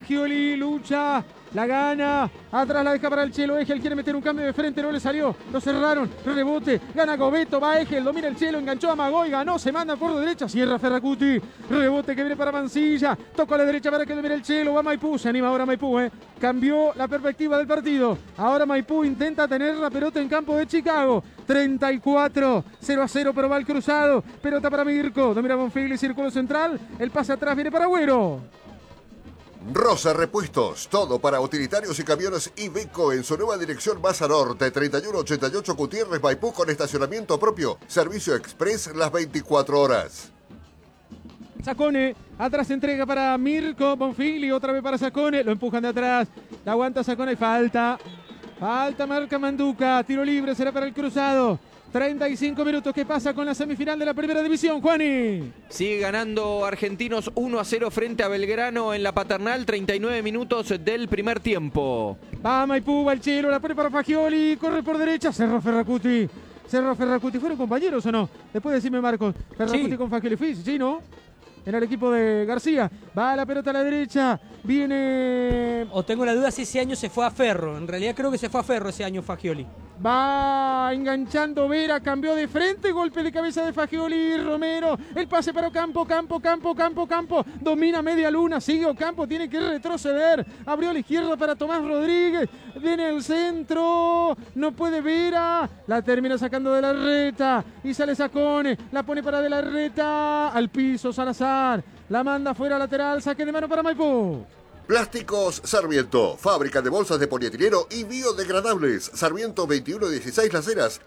Fagioli, lucha, la gana, atrás la deja para el Chelo. Egel quiere meter un cambio de frente, no le salió, lo cerraron, rebote, gana Gobeto, va Egel, domina el Chelo, enganchó a Magoy, ganó, se manda por derecha, cierra Ferracuti, rebote que viene para Mancilla, toca a la derecha para que domine el Chelo, va Maipú, se anima ahora Maipú, cambió la perspectiva del partido, ahora Maipú intenta tener la pelota en campo de Chicago, 34, 0-0, pero va el cruzado, pelota para Mirko, domina Bonfigli, círculo central, el pase atrás viene para Agüero. Rosa Repuestos, todo para utilitarios y camiones Iveco en su nueva dirección Baza Norte, 3188 Gutiérrez, Maipú, con estacionamiento propio, servicio express las 24 horas. Sacone, atrás entrega para Mirko, Bonfigli, otra vez para Sacone, lo empujan de atrás, la aguanta Sacone, falta marca Manduca, tiro libre, será para el cruzado. 35 minutos, ¿qué pasa con la semifinal de la primera división, Juani? Sigue ganando Argentinos 1-0 frente a Belgrano en la Paternal, 39 minutos del primer tiempo. Va Maipú, va el Chelo, la pone para Fagioli, corre por derecha, cerró Ferracuti. ¿Fueron compañeros o no? Después decime, Marcos, Ferracuti sí. Con Fagioli, sí, ¿no? En el equipo de García, va la pelota a la derecha, viene... O tengo la duda si ese año se fue a Ferro, en realidad creo que se fue a Ferro ese año Fagioli. Va enganchando Vera, cambió de frente, golpe de cabeza de Fagioli, Romero, el pase para Ocampo, domina media luna, sigue Ocampo, tiene que retroceder, abrió a la izquierda para Tomás Rodríguez, viene el centro, no puede Vera, la termina sacando de la reta y sale Sacone, la pone para de la reta, al piso Salazar, la manda fuera lateral, saque de mano para Maipú. Plásticos Sarmiento, fábrica de bolsas de polietileno y biodegradables. Sarmiento 2116 Las Heras,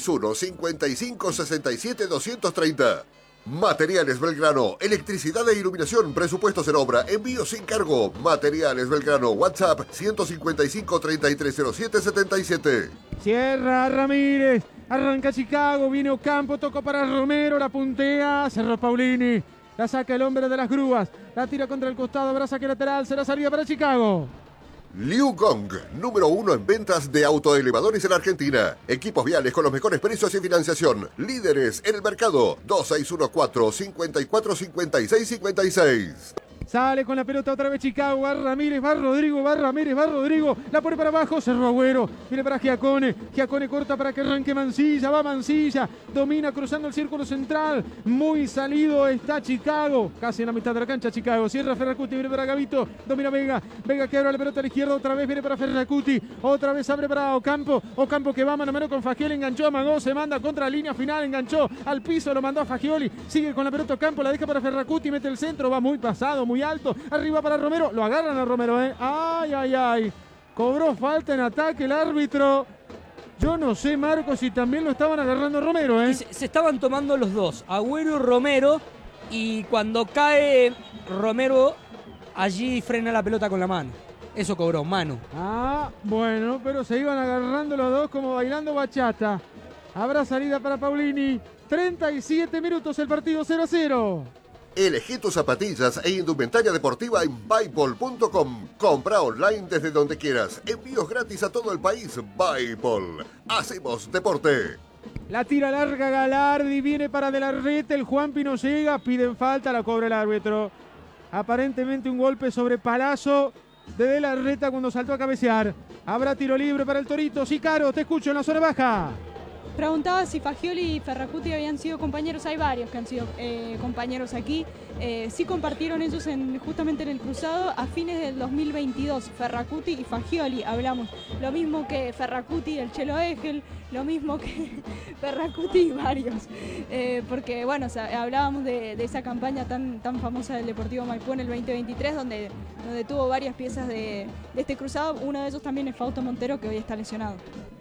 261-5567-230. Materiales Belgrano, electricidad e iluminación, presupuestos en obra, envío sin cargo. Materiales Belgrano, WhatsApp 155-3307-77. Cierra Ramírez, arranca Chicago, viene Ocampo, tocó para Romero, la puntea, cerró Paulini. La saca el hombre de las grúas. La tira contra el costado. Habrá saque lateral. Será salida para Chicago. Liu Gong, número 1 en ventas de autoelevadores en Argentina. Equipos viales con los mejores precios y financiación. Líderes en el mercado. 2614-545656. Sale con la pelota otra vez Chicago, va Ramírez, va Rodrigo, la pone para abajo, cerró Agüero, viene para Giacone corta para que arranque Mancilla, va Mancilla, domina cruzando el círculo central, muy salido está Chicago, casi en la mitad de la cancha Chicago, cierra Ferracuti, viene para Gavito, domina Vega que abre la pelota a la izquierda, otra vez viene para Ferracuti, otra vez abre para Ocampo que va mano a mano con Fagioli, enganchó a Magó, se manda contra la línea final, enganchó al piso, lo mandó a Fagioli, sigue con la pelota Ocampo, la deja para Ferracuti, mete el centro, va muy pasado, muy alto, arriba para Romero, lo agarran a Romero, ay, cobró falta en ataque el árbitro, yo no sé, Marcos, si también lo estaban agarrando a Romero, y se estaban tomando los dos, Agüero y Romero, y cuando cae Romero, allí frena la pelota con la mano, eso cobró, mano. Bueno, pero se iban agarrando los dos como bailando bachata, habrá salida para Paulini, 37 minutos el partido 0-0. Elegí tus zapatillas e indumentaria deportiva en Buypol.com. Compra online desde donde quieras. Envíos gratis a todo el país. Buypol. Hacemos deporte. La tira larga Galardi, viene para De la Reta, el Juanpi no llega, piden falta, la cobra el árbitro. Aparentemente un golpe sobre Palazzo de la Reta cuando saltó a cabecear. Habrá tiro libre para el Torito. Sicaro, te escucho en la zona baja. Preguntaba si Fagioli y Ferracuti habían sido compañeros, hay varios que han sido compañeros aquí, sí compartieron ellos justamente en el cruzado a fines del 2022, Ferracuti y Fagioli hablamos, lo mismo que Ferracuti y el Chelo Egel, lo mismo que Ferracuti y varios, porque bueno, hablábamos de esa campaña tan famosa del Deportivo Maipú en el 2023, donde tuvo varias piezas de este cruzado, uno de ellos también es Fausto Montero, que hoy está lesionado.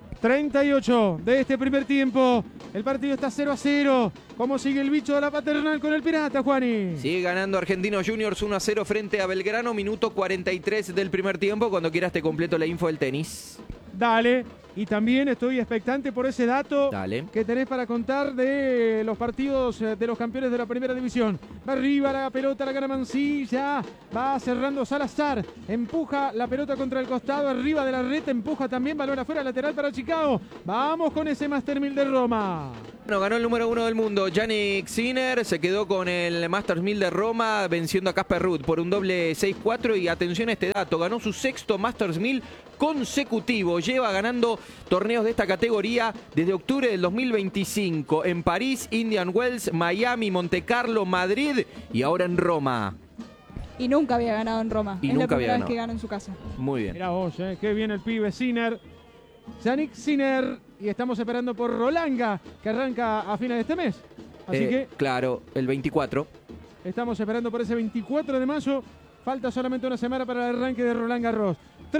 38 de este primer tiempo. El partido está 0-0. ¿Cómo sigue el bicho de la Paternal con el Pirata, Juani? Sigue ganando Argentinos Juniors 1-0 frente a Belgrano. Minuto 43 del primer tiempo. Cuando quieras te completo la info del tenis. Dale. Y también estoy expectante por ese dato que tenés para contar de los partidos de los campeones de la primera división. Va arriba la pelota, la gana Mancilla. Va cerrando Salazar. Empuja la pelota contra el costado. Arriba de la reta. Empuja también. Balón afuera, lateral para Chicago. Vamos con ese Master 1000 de Roma. Bueno, ganó el número 1 del mundo. Yannick Sinner se quedó con el Masters 1000 de Roma venciendo a Casper Ruud por un doble 6-4 y atención a este dato, ganó su sexto Masters 1000 consecutivo. Lleva ganando torneos de esta categoría desde octubre del 2025 en París, Indian Wells, Miami, Monte Carlo, Madrid y ahora en Roma. Y nunca había ganado en Roma. Y es nunca la había primera vez ganado. que gana en su casa. Muy bien. Mirá vos, qué bien el pibe Sinner. Yannick Sinner. Y estamos esperando por Rolanga, que arranca a fines de este mes. Así que Claro, el 24. estamos esperando por ese 24 de mayo. Falta solamente una semana para el arranque de Roland Garros.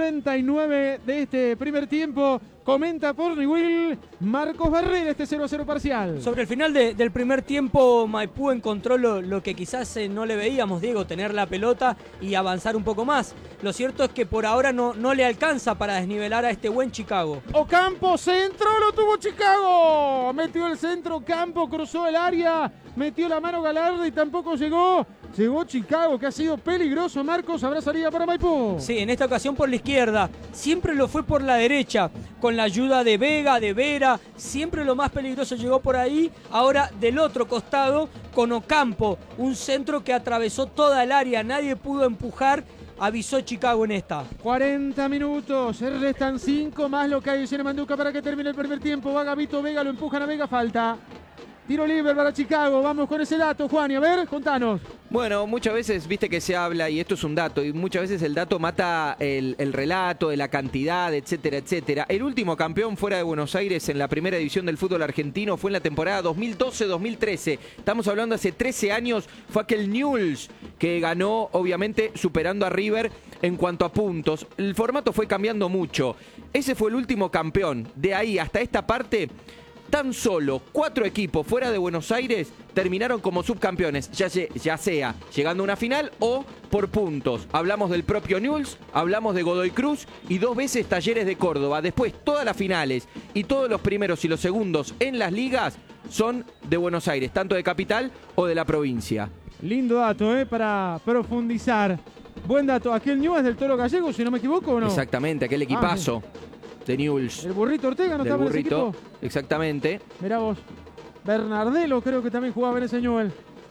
39 de este primer tiempo. Comenta por Will Marcos Barrera este 0-0 parcial. Sobre el final del primer tiempo, Maipú encontró lo que quizás no le veíamos, Diego, tener la pelota y avanzar un poco más. Lo cierto es que por ahora no le alcanza para desnivelar a este buen Chicago. Ocampo, centro, lo tuvo Chicago. Metió el centro, Campo, cruzó el área, metió la mano Galardo y tampoco llegó. Llegó Chicago, que ha sido peligroso, Marcos. Habrá salida para Maipú. Sí, en esta ocasión por la izquierda. Siempre lo fue por la derecha, con la ayuda de Vega, de Vera. Siempre lo más peligroso llegó por ahí. Ahora del otro costado, con Ocampo. Un centro que atravesó toda el área. Nadie pudo empujar. Avisó Chicago en esta. 40 minutos, se restan 5 más lo que hay en Manduca para que termine el primer tiempo. Va Gavito Vega, lo empujan a Vega, falta. Tiro libre para Chicago, vamos con ese dato, Juan, y a ver, contanos. Bueno, muchas veces, viste que se habla, y esto es un dato, y muchas veces el dato mata el relato de la cantidad, etcétera, etcétera. El último campeón fuera de Buenos Aires en la primera división del fútbol argentino fue en la temporada 2012-2013. Estamos hablando hace 13 años, fue aquel Newell's que ganó, obviamente, superando a River en cuanto a puntos. El formato fue cambiando mucho. Ese fue el último campeón. De ahí hasta esta parte, tan solo 4 equipos fuera de Buenos Aires terminaron como subcampeones, ya sea llegando a una final o por puntos. Hablamos del propio Newell's, hablamos de Godoy Cruz y 2 veces Talleres de Córdoba. Después todas las finales y todos los primeros y los segundos en las ligas son de Buenos Aires, tanto de capital o de la provincia. Lindo dato, para profundizar. Buen dato, aquel Newell's es del Toro Gallego, si no me equivoco, ¿o no? Exactamente, aquel equipazo de Newell's. El Burrito Ortega, ¿no Del estaba en ese Burrito, equipo? exactamente. Mirá vos. Bernardelo creo que también jugaba en ese Newell's.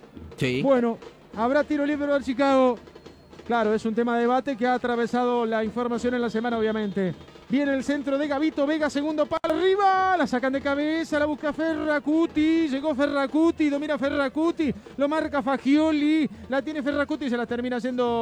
Sí. Bueno, habrá tiro libre para Chicago. Claro, es un tema de debate que ha atravesado la información en la semana, obviamente. Viene el centro de Gavito Vega, segundo palo arriba, la sacan de cabeza, la busca Ferracuti, llegó Ferracuti, domina Ferracuti, lo marca Fagioli, la tiene Ferracuti y se la termina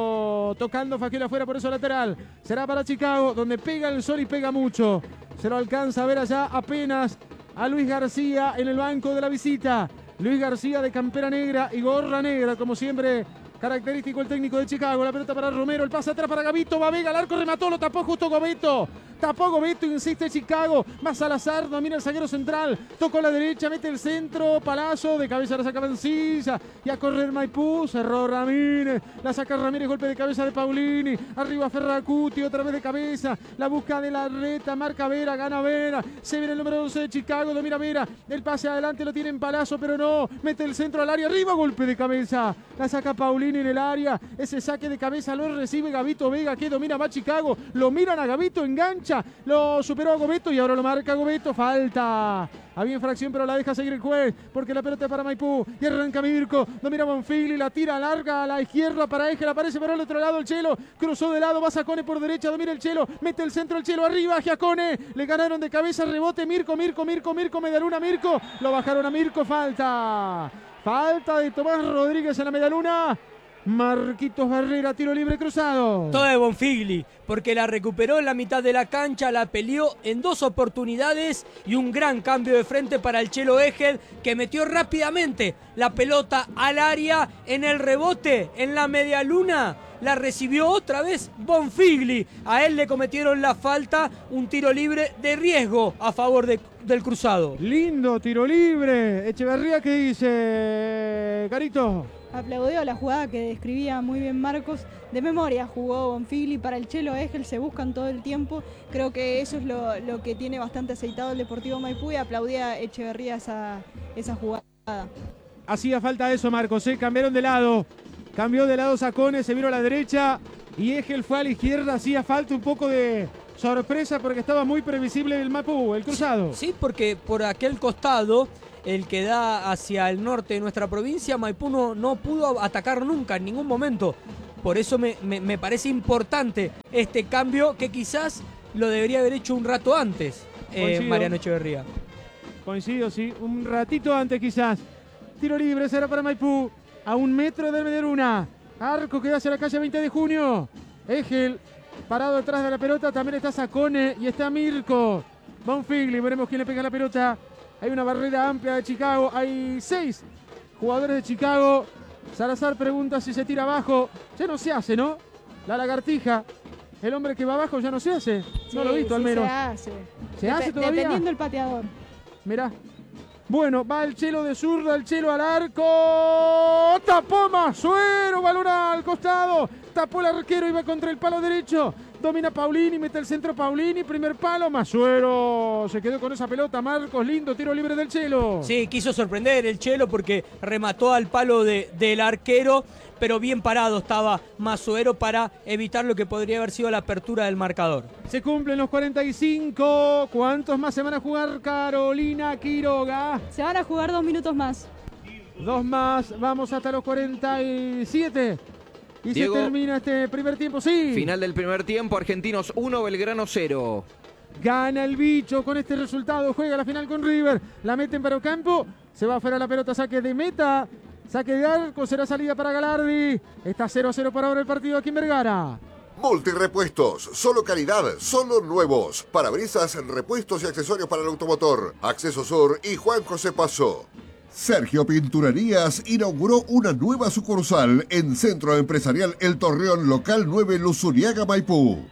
tocando Fagioli afuera, por eso lateral. Será para Chicago, donde pega el sol y pega mucho. Se lo alcanza a ver allá apenas a Luis García en el banco de la visita. Luis García de campera negra y gorra negra, como siempre. Característico el técnico de Chicago. La pelota para Romero. El pase atrás para Gavito. Va Vega. Al arco remató. Lo tapó justo Gobeto. Tapó Gobeto. Insiste Chicago. Va Salazar. Domina el zaguero central. Tocó la derecha. Mete el centro. Palazo. De cabeza la saca Mancilla. Y a correr Maipú. Cerró Ramírez. La saca Ramírez. Golpe de cabeza de Paulini. Arriba Ferracuti. Otra vez de cabeza. La busca de la reta. Marca Vera. Gana Vera. Se viene el número 12 de Chicago. Domina Vera. El pase adelante lo tiene en Palazo. Pero no. Mete el centro al área. Arriba. Golpe de cabeza. La saca Paulini en el área, ese saque de cabeza lo recibe Gavito Vega, que domina, va Chicago, lo miran a Gavito, engancha, lo superó a Gobeto y ahora lo marca Gobeto, falta. Había infracción, pero la deja seguir el juez, porque la pelota es para Maipú, y arranca Mirko, domina Bonfigli, la tira larga a la izquierda para Egel, aparece por el otro lado el Chelo, cruzó de lado, va Sacone por derecha, domina el Chelo, mete el centro el Chelo, arriba Giacone, le ganaron de cabeza, rebote Mirko, Medialuna, Mirko, lo bajaron a Mirko, falta de Tomás Rodríguez en la medialuna. Marquitos Barrera, tiro libre cruzado. Todo de Bonfigli, porque la recuperó en la mitad de la cancha, la peleó en 2 oportunidades y un gran cambio de frente para el Chelo Egel, que metió rápidamente la pelota al área en el rebote, en la medialuna. La recibió otra vez Bonfigli. A él le cometieron la falta, un tiro libre de riesgo a favor del cruzado. Lindo tiro libre. Echeverría, ¿qué dice, Carito? Aplaudió la jugada que describía muy bien Marcos. De memoria jugó Bonfigli para el Chelo Egel, se buscan todo el tiempo. Creo que eso es lo que tiene bastante aceitado el Deportivo Maipú y aplaudía Echeverría esa jugada. Hacía falta eso, Marcos, cambiaron de lado. Cambió de lado Sacone, se vino a la derecha y Egel fue a la izquierda. Hacía falta un poco de sorpresa porque estaba muy previsible el Maipú, el cruzado. Sí, porque por aquel costado el que da hacia el norte de nuestra provincia, Maipú no pudo atacar nunca, en ningún momento. Por eso me parece importante este cambio que quizás lo debería haber hecho un rato antes, Mariano Echeverría. Coincido, sí, un ratito antes quizás. Tiro libre, será para Maipú, a 1 metro del Mederuna. Arco que da hacia la calle 20 de junio. Egel, parado detrás de la pelota, también está Sacone y está Mirko. Bonfigli, veremos quién le pega la pelota. Hay una barrera amplia de Chicago, hay 6 jugadores de Chicago. Salazar pregunta si se tira abajo. Ya no se hace, ¿no? La lagartija. El hombre que va abajo ya no se hace. Sí, no lo he visto al menos. Se hace. ¿Se hace todavía? Dependiendo del pateador. Mirá. Bueno, va el Chelo de zurda, el Chelo al arco. Tapó Masuero, balón al costado. Tapó el arquero, iba contra el palo derecho. Domina Paulini, mete el centro Paulini, primer palo, Masuero. Se quedó con esa pelota, Marcos, lindo tiro libre del Chelo. Sí, quiso sorprender el Chelo porque remató al palo del arquero, pero bien parado estaba Masuero para evitar lo que podría haber sido la apertura del marcador. Se cumplen los 45. ¿Cuántos más se van a jugar, Carolina Quiroga? Se van a jugar 2 minutos más. 2 más, vamos hasta los 47. Y Diego, se termina este primer tiempo, sí. Final del primer tiempo, Argentinos 1, Belgrano 0. Gana el bicho con este resultado, juega la final con River, la meten para Ocampo, se va afuera la pelota, saque de meta, saque de arco, será salida para Galardi. Está 0-0 por ahora el partido aquí en Vergara. Multirepuestos, solo calidad, solo nuevos. Parabrisas, repuestos y accesorios para el automotor. Acceso Sur y Juan José Paso. Sergio Pinturerías inauguró una nueva sucursal en Centro Empresarial El Torreón, local 9, Luzuriaga, Maipú.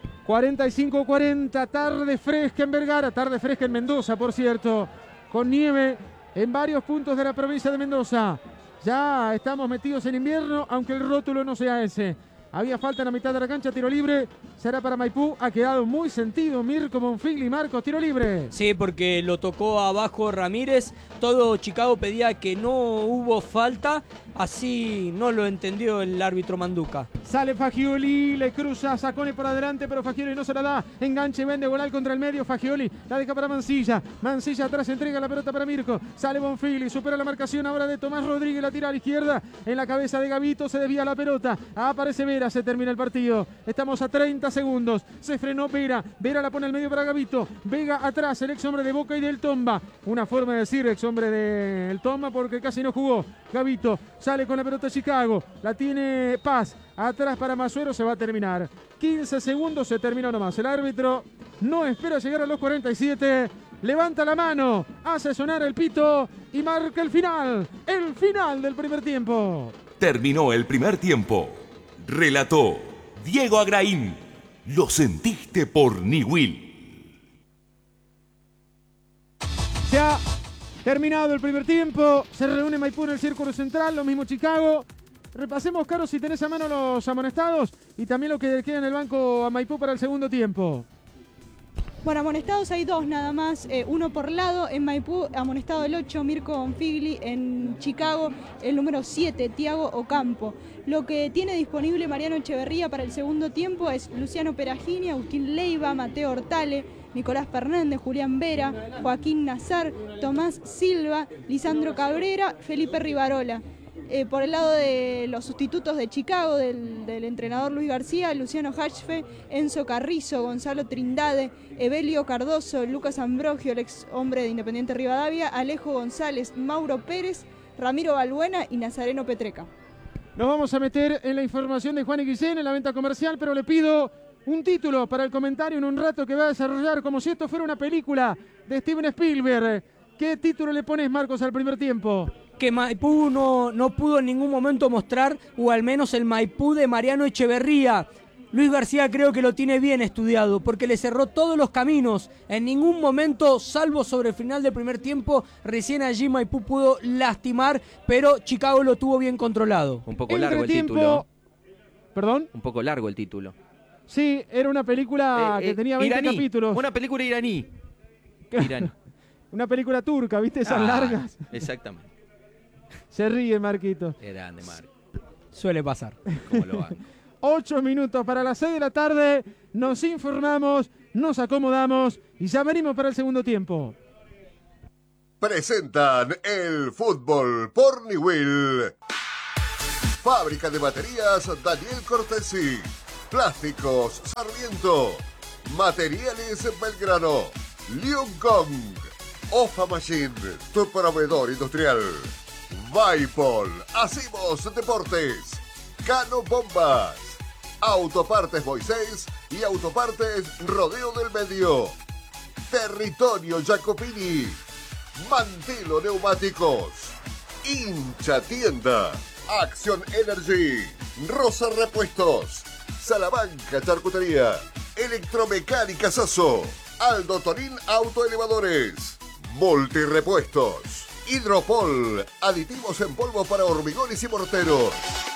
45-40, tarde fresca en Vergara, tarde fresca en Mendoza, por cierto, con nieve en varios puntos de la provincia de Mendoza. Ya estamos metidos en invierno, aunque el rótulo no sea ese. Había falta en la mitad de la cancha, tiro libre, será para Maipú, ha quedado muy sentido Mirko Bonfigli, Marcos, tiro libre. Sí, porque lo tocó abajo Ramírez, todo Chicago pedía que no hubo falta, así no lo entendió el árbitro Manduca. Sale Fagioli, le cruza Sacone por adelante, pero Fagioli no se la da, enganche, vende Golal contra el medio, Fagioli la deja para Mancilla, Mancilla atrás entrega la pelota para Mirko, sale Bonfigli, supera la marcación ahora de Tomás Rodríguez, la tira a la izquierda, en la cabeza de Gavito, se desvía la pelota, aparece Vera, se termina el partido, estamos a 30 segundos, se frenó Vera, Vera la pone al medio para Gavito, Vega atrás, el ex hombre de Boca y del Tomba, una forma de decir ex hombre del Tomba porque casi no jugó, Gavito sale con la pelota Chicago, la tiene Paz, atrás para Masuero, se va a terminar, 15 segundos, se terminó nomás, el árbitro no espera llegar a los 47, levanta la mano, hace sonar el pito y marca el final del primer tiempo. Terminó el primer tiempo. Relató Diego Agraín. Lo sentiste por Niwil. Se ha terminado el primer tiempo. Se reúne Maipú en el Círculo Central, lo mismo Chicago. Repasemos, Caro, si tenés a mano los amonestados y también lo que queda en el banco a Maipú para el segundo tiempo. Bueno, amonestados hay 2 nada más, uno por lado. En Maipú, amonestado el 8, Mirko Bonfigli. En Chicago, el número 7, Thiago Ocampo. Lo que tiene disponible Mariano Echeverría para el segundo tiempo es Luciano Peragini, Agustín Leiva, Mateo Hortale, Nicolás Fernández, Julián Vera, Joaquín Nazar, Tomás Silva, Lisandro Cabrera, Felipe Rivarola. Por el lado de los sustitutos de Chicago, del entrenador Luis García, Luciano Hachfe, Enzo Carrizo, Gonzalo Trindade, Evelio Cardoso, Lucas Ambrogio, el ex hombre de Independiente Rivadavia, Alejo González, Mauro Pérez, Ramiro Balbuena y Nazareno Petreca. Nos vamos a meter en la información de Juan y Guillén en la venta comercial, pero le pido un título para el comentario en un rato que va a desarrollar como si esto fuera una película de Steven Spielberg. ¿Qué título le pones, Marcos, al primer tiempo? Que Maipú no pudo en ningún momento mostrar, o al menos el Maipú de Mariano Echeverría. Luis García creo que lo tiene bien estudiado, porque le cerró todos los caminos. En ningún momento, salvo sobre el final del primer tiempo, recién allí Maipú pudo lastimar, pero Chicago lo tuvo bien controlado. Un poco largo el título. ¿Perdón? Un poco largo el título. Sí, era una película que tenía 20 iraní. capítulos. Una película iraní. Una película turca, ¿viste? Esas largas. Exactamente. Se ríe, Marquito. Qué grande, Marco. Suele pasar. ¿Cómo lo va? 8 minutos para las 6 de la tarde. Nos informamos, nos acomodamos y ya venimos para el segundo tiempo. presentan el fútbol por Niwil. Fábrica de baterías Daniel Cortesi. Plásticos Sarmiento. Materiales Belgrano. Liuncong. Ofa Machine, tu proveedor industrial. Vaipol, hacemos deportes. Cano Bombas. Autopartes Moisés y Autopartes Rodeo del Medio. Territorio Jacopini. Mantelo Neumáticos. Hincha Tienda. Acción Energy. Rosa Repuestos. Salamanca Charcutería. Electromecánica Sasso. Aldo Torín Autoelevadores. Multirepuestos. Hidropol. Aditivos en polvo para hormigones y morteros.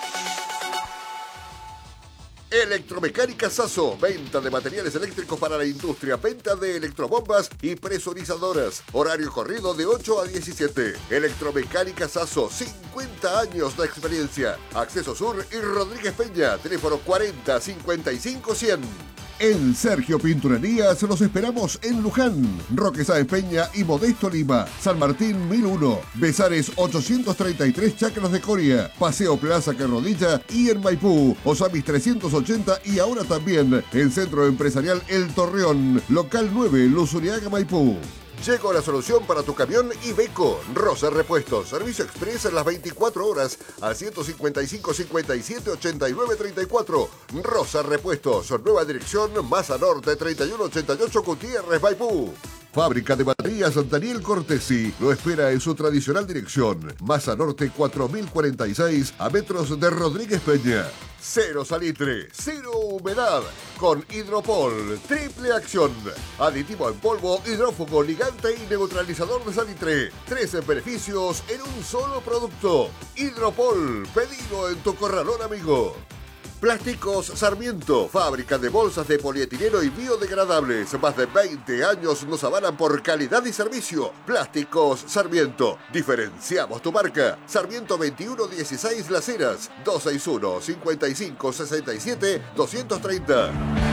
Electromecánica Sasso, venta de materiales eléctricos para la industria, venta de electrobombas y presurizadoras. Horario corrido de 8 a 17. Electromecánica Sasso, 50 años de experiencia. Acceso Sur y Rodríguez Peña, teléfono 40 55 100. En Sergio Pinturerías los esperamos en Luján, Roque Sáenz Peña y Modesto Lima, San Martín 1001, Besares 833 Chacras de Coria, Paseo Plaza Carrodilla y en Maipú, Osamis 380 y ahora también en Centro Empresarial El Torreón, Local 9, Luzuriaga, Maipú. Llegó la solución para tu camión Iveco. Rosa Repuestos. Servicio express en las 24 horas al 155 57 89 34. Rosa Repuestos. Nueva dirección Maza Norte 3188 Gutiérrez, Maipú. Fábrica de baterías Daniel Cortesi lo espera en su tradicional dirección. Maza Norte 4046 a metros de Rodríguez Peña. Cero salitre, cero humedad, con Hidropol, triple acción. Aditivo en polvo, hidrófugo, ligante y neutralizador de salitre. 13 beneficios en un solo producto. Hidropol, pedilo en tu corralón amigo. Plásticos Sarmiento, fábrica de bolsas de polietileno y biodegradables. Más de 20 años nos avalan por calidad y servicio. Plásticos Sarmiento, diferenciamos tu marca. Sarmiento 2116 Las Heras, 261 55 67 230.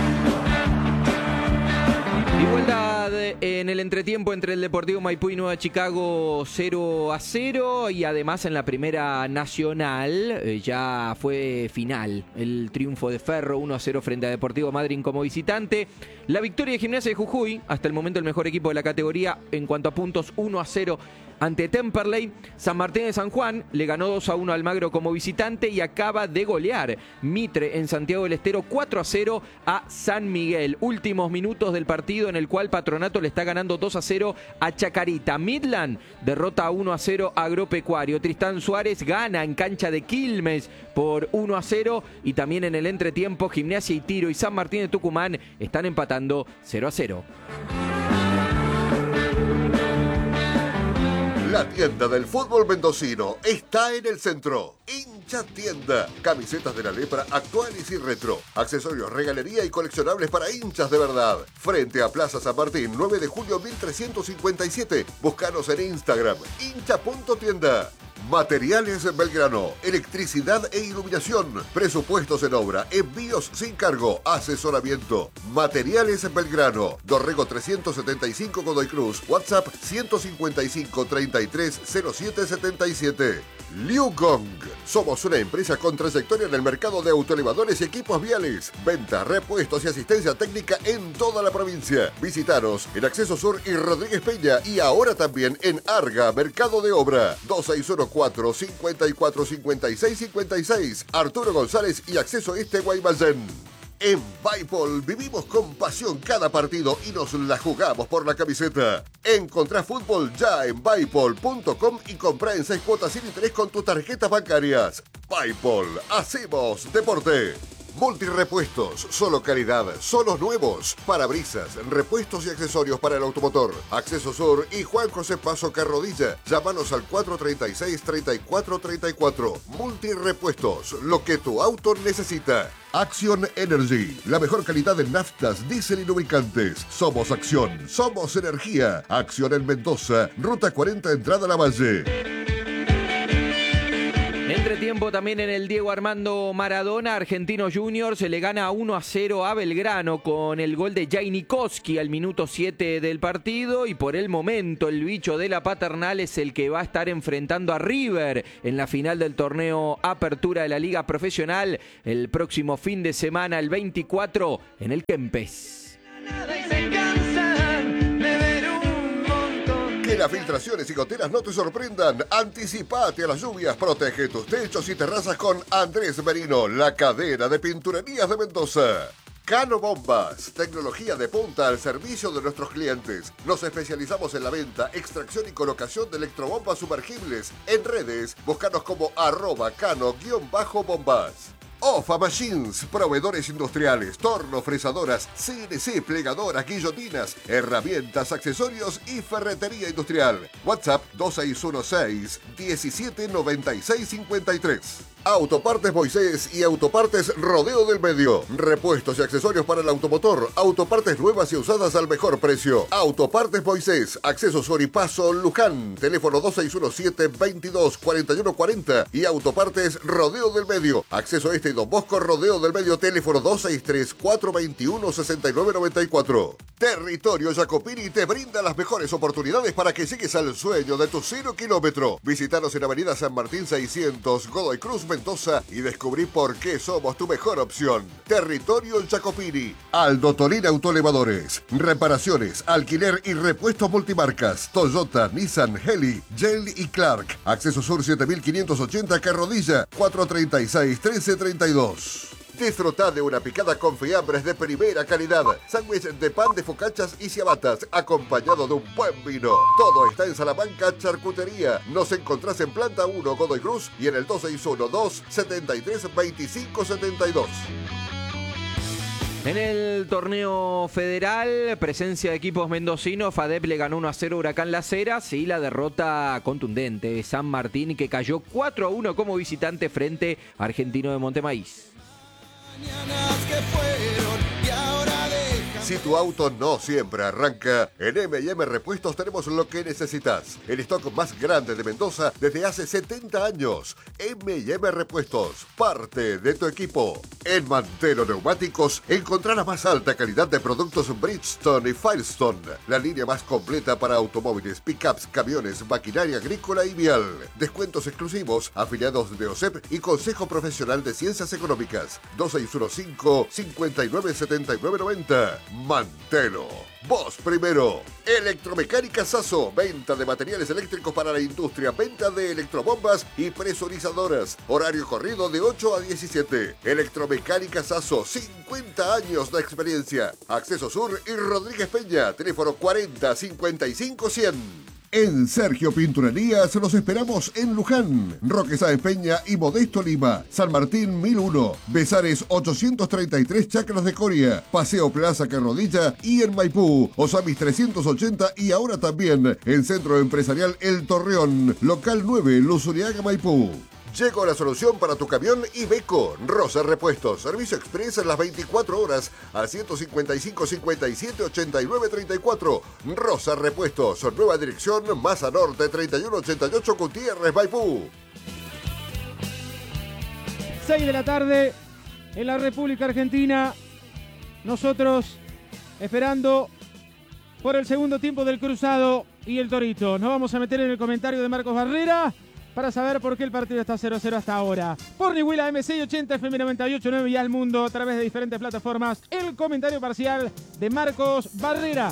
Igualdad en el entretiempo entre el Deportivo Maipú y Nueva Chicago 0-0 y además en la Primera Nacional ya fue final el triunfo de Ferro 1-0 frente a Deportivo Madryn como visitante. La victoria de Gimnasia de Jujuy, hasta el momento el mejor equipo de la categoría en cuanto a puntos, 1-0 ante Temperley. San Martín de San Juan le ganó 2-1 al Almagro como visitante y acaba de golear Mitre en Santiago del Estero 4-0 a San Miguel. Últimos minutos del partido en el cual Patronato le está ganando 2-0 a Chacarita. Midland derrota 1-0 a Agropecuario. Tristán Suárez gana en cancha de Quilmes por 1-0 y también en el entretiempo Gimnasia y Tiro y San Martín de Tucumán están empatando 0-0. La tienda del fútbol mendocino está en el centro. Hincha Tienda. Camisetas de la lepra actuales y retro. Accesorios, regalería y coleccionables para hinchas de verdad. Frente a Plaza San Martín, 9 de julio 1357. Búscanos en Instagram. hincha.tienda. Materiales Belgrano, electricidad e iluminación, presupuestos en obra, envíos sin cargo, asesoramiento. Materiales Belgrano, Dorrego 375 Godoy Cruz, WhatsApp 155 33 07 77. Liuncong, somos una empresa con trayectoria en el mercado de autoelevadores y equipos viales. Venta, repuestos y asistencia técnica en toda la provincia. Visítanos en Acceso Sur y Rodríguez Peña y ahora también en Arga, Mercado de Obra. 2614 54 56 56. Arturo González y Acceso Este Guaymallén. En Vaipol vivimos con pasión cada partido y nos la jugamos por la camiseta. Encontrá fútbol ya en vaipol.com y comprá en 6 cuotas sin interés con tus tarjetas bancarias. Vaipol, hacemos deporte. Multirepuestos, solo calidad, solos nuevos, parabrisas, repuestos y accesorios para el automotor. Acceso Sur y Juan José Paso Carrodilla. Llámanos al 436-3434. Multirepuestos, lo que tu auto necesita. Acción Energy, la mejor calidad en naftas, diésel y lubricantes. Somos Acción, somos energía. Acción en Mendoza, Ruta 40, entrada a La Valle. entretiempo también en el Diego Armando Maradona. Argentinos Juniors se le gana 1-0 a Belgrano con el gol de Jainikowski al minuto 7 del partido. Y por el momento el bicho de la Paternal es el que va a estar enfrentando a River en la final del torneo Apertura de la Liga Profesional el próximo fin de semana, el 24, en el Kempes. Que las filtraciones y goteras no te sorprendan. Anticipate a las lluvias. Protege tus techos y terrazas con Andrés Merino, la cadena de pinturerías de Mendoza. Cano Bombas, tecnología de punta al servicio de nuestros clientes. Nos especializamos en la venta, extracción y colocación de electrobombas sumergibles. En redes, búscanos como @cano_bombas. OFA Machines, proveedores industriales, torno, fresadoras, CNC, plegadoras, guillotinas, herramientas, accesorios y ferretería industrial. WhatsApp 2616-179653. Autopartes Moisés y Autopartes Rodeo del Medio. Repuestos y accesorios para el automotor. Autopartes nuevas y usadas al mejor precio. Autopartes Moisés. Acceso Sur y Paso Luján. Teléfono 2617-224140. Y Autopartes Rodeo del Medio. Acceso Este y Don Bosco Rodeo del Medio. Teléfono 263-421-6994. Territorio Jacopini te brinda las mejores oportunidades para que llegues al sueño de tu 0 kilómetro. Visítanos en Avenida San Martín 600, Godoy Cruz, Mendoza, y descubrí por qué somos tu mejor opción. Territorio Jacopini. Aldo Torina Autoelevadores. Reparaciones, alquiler y repuestos multimarcas. Toyota, Nissan, Heli, Yale y Clark. Acceso Sur 7580, Carrodilla, 436-1332. Disfruta de una picada con fiambres de primera calidad, sándwich de pan de focachas y ciabatas, acompañado de un buen vino. Todo está en Salamanca Charcutería. Nos encontrás en Planta 1, Godoy Cruz, y en el 261-273-2572. En el torneo federal, presencia de equipos mendocinos, FADEP le ganó 1-0 Huracán Las Heras y la derrota contundente de San Martín, que cayó 4-1 como visitante frente a Argentino de Montemaíz. Si tu auto no siempre arranca, en M&M Repuestos tenemos lo que necesitas. El stock más grande de Mendoza desde hace 70 años. M&M Repuestos, parte de tu equipo. En Mantelo Neumáticos encontrarás la más alta calidad de productos Bridgestone y Firestone. La línea más completa para automóviles, pickups, camiones, maquinaria agrícola y vial. Descuentos exclusivos, afiliados de OSEP y Consejo Profesional de Ciencias Económicas. 2615-597990. Mantelo. Vos primero. Electromecánica Sasso. Venta de materiales eléctricos para la industria. Venta de electrobombas y presurizadoras. Horario corrido de 8 a 17. Electromecánica Sasso. 50 años de experiencia. Acceso Sur y Rodríguez Peña. Teléfono 40 55 100. En Sergio Pinturerías los esperamos en Luján, Roque Sáenz Peña y Modesto Lima, San Martín 1001, Besares 833 Chacras de Coria, Paseo Plaza Carrodilla y en Maipú, Osamis 380 y ahora también en Centro Empresarial El Torreón, Local 9, Luzuriaga, Maipú. Llegó la solución para tu camión Iveco. Rosa Repuestos. Servicio express en las 24 horas al 155 57 89 34. Rosa Repuestos. Nueva dirección, Masa Norte 3188 Gutiérrez, Maipú. 6 de la tarde en la República Argentina. Nosotros esperando por el segundo tiempo del Cruzado y el Torito. Nos vamos a meter en el comentario de Marcos Barrera para saber por qué el partido está 0-0 hasta ahora. Por Niwil AM680, FM 98.9 y al mundo a través de diferentes plataformas. El comentario parcial de Marcos Barrera.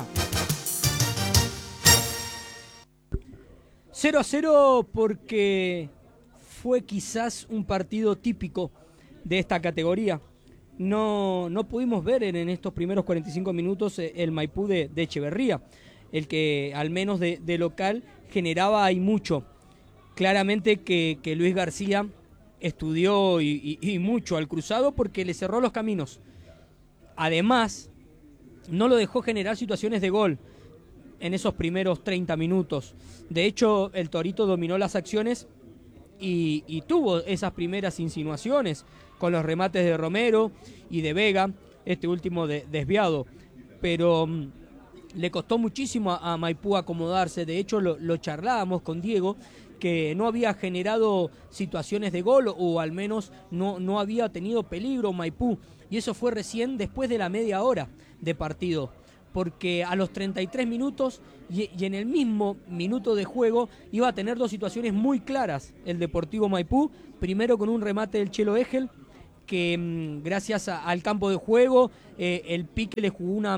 0-0 porque fue quizás un partido típico de esta categoría. No pudimos ver en estos primeros 45 minutos el Maipú de Echeverría, el que al menos de local generaba y mucho. Claramente que Luis García estudió y mucho al Cruzado porque le cerró los caminos. Además, no lo dejó generar situaciones de gol en esos primeros 30 minutos. De hecho, el Torito dominó las acciones y tuvo esas primeras insinuaciones con los remates de Romero y de Vega, este último desviado. Pero le costó muchísimo a Maipú acomodarse. De hecho, lo charlábamos con Diego, que no había generado situaciones de gol, o al menos no había tenido peligro Maipú. Y eso fue recién después de la media hora de partido, porque a los 33 minutos y en el mismo minuto de juego iba a tener dos situaciones muy claras el Deportivo Maipú. Primero con un remate del Chelo Egel, que gracias al campo de juego, el Pique le jugó una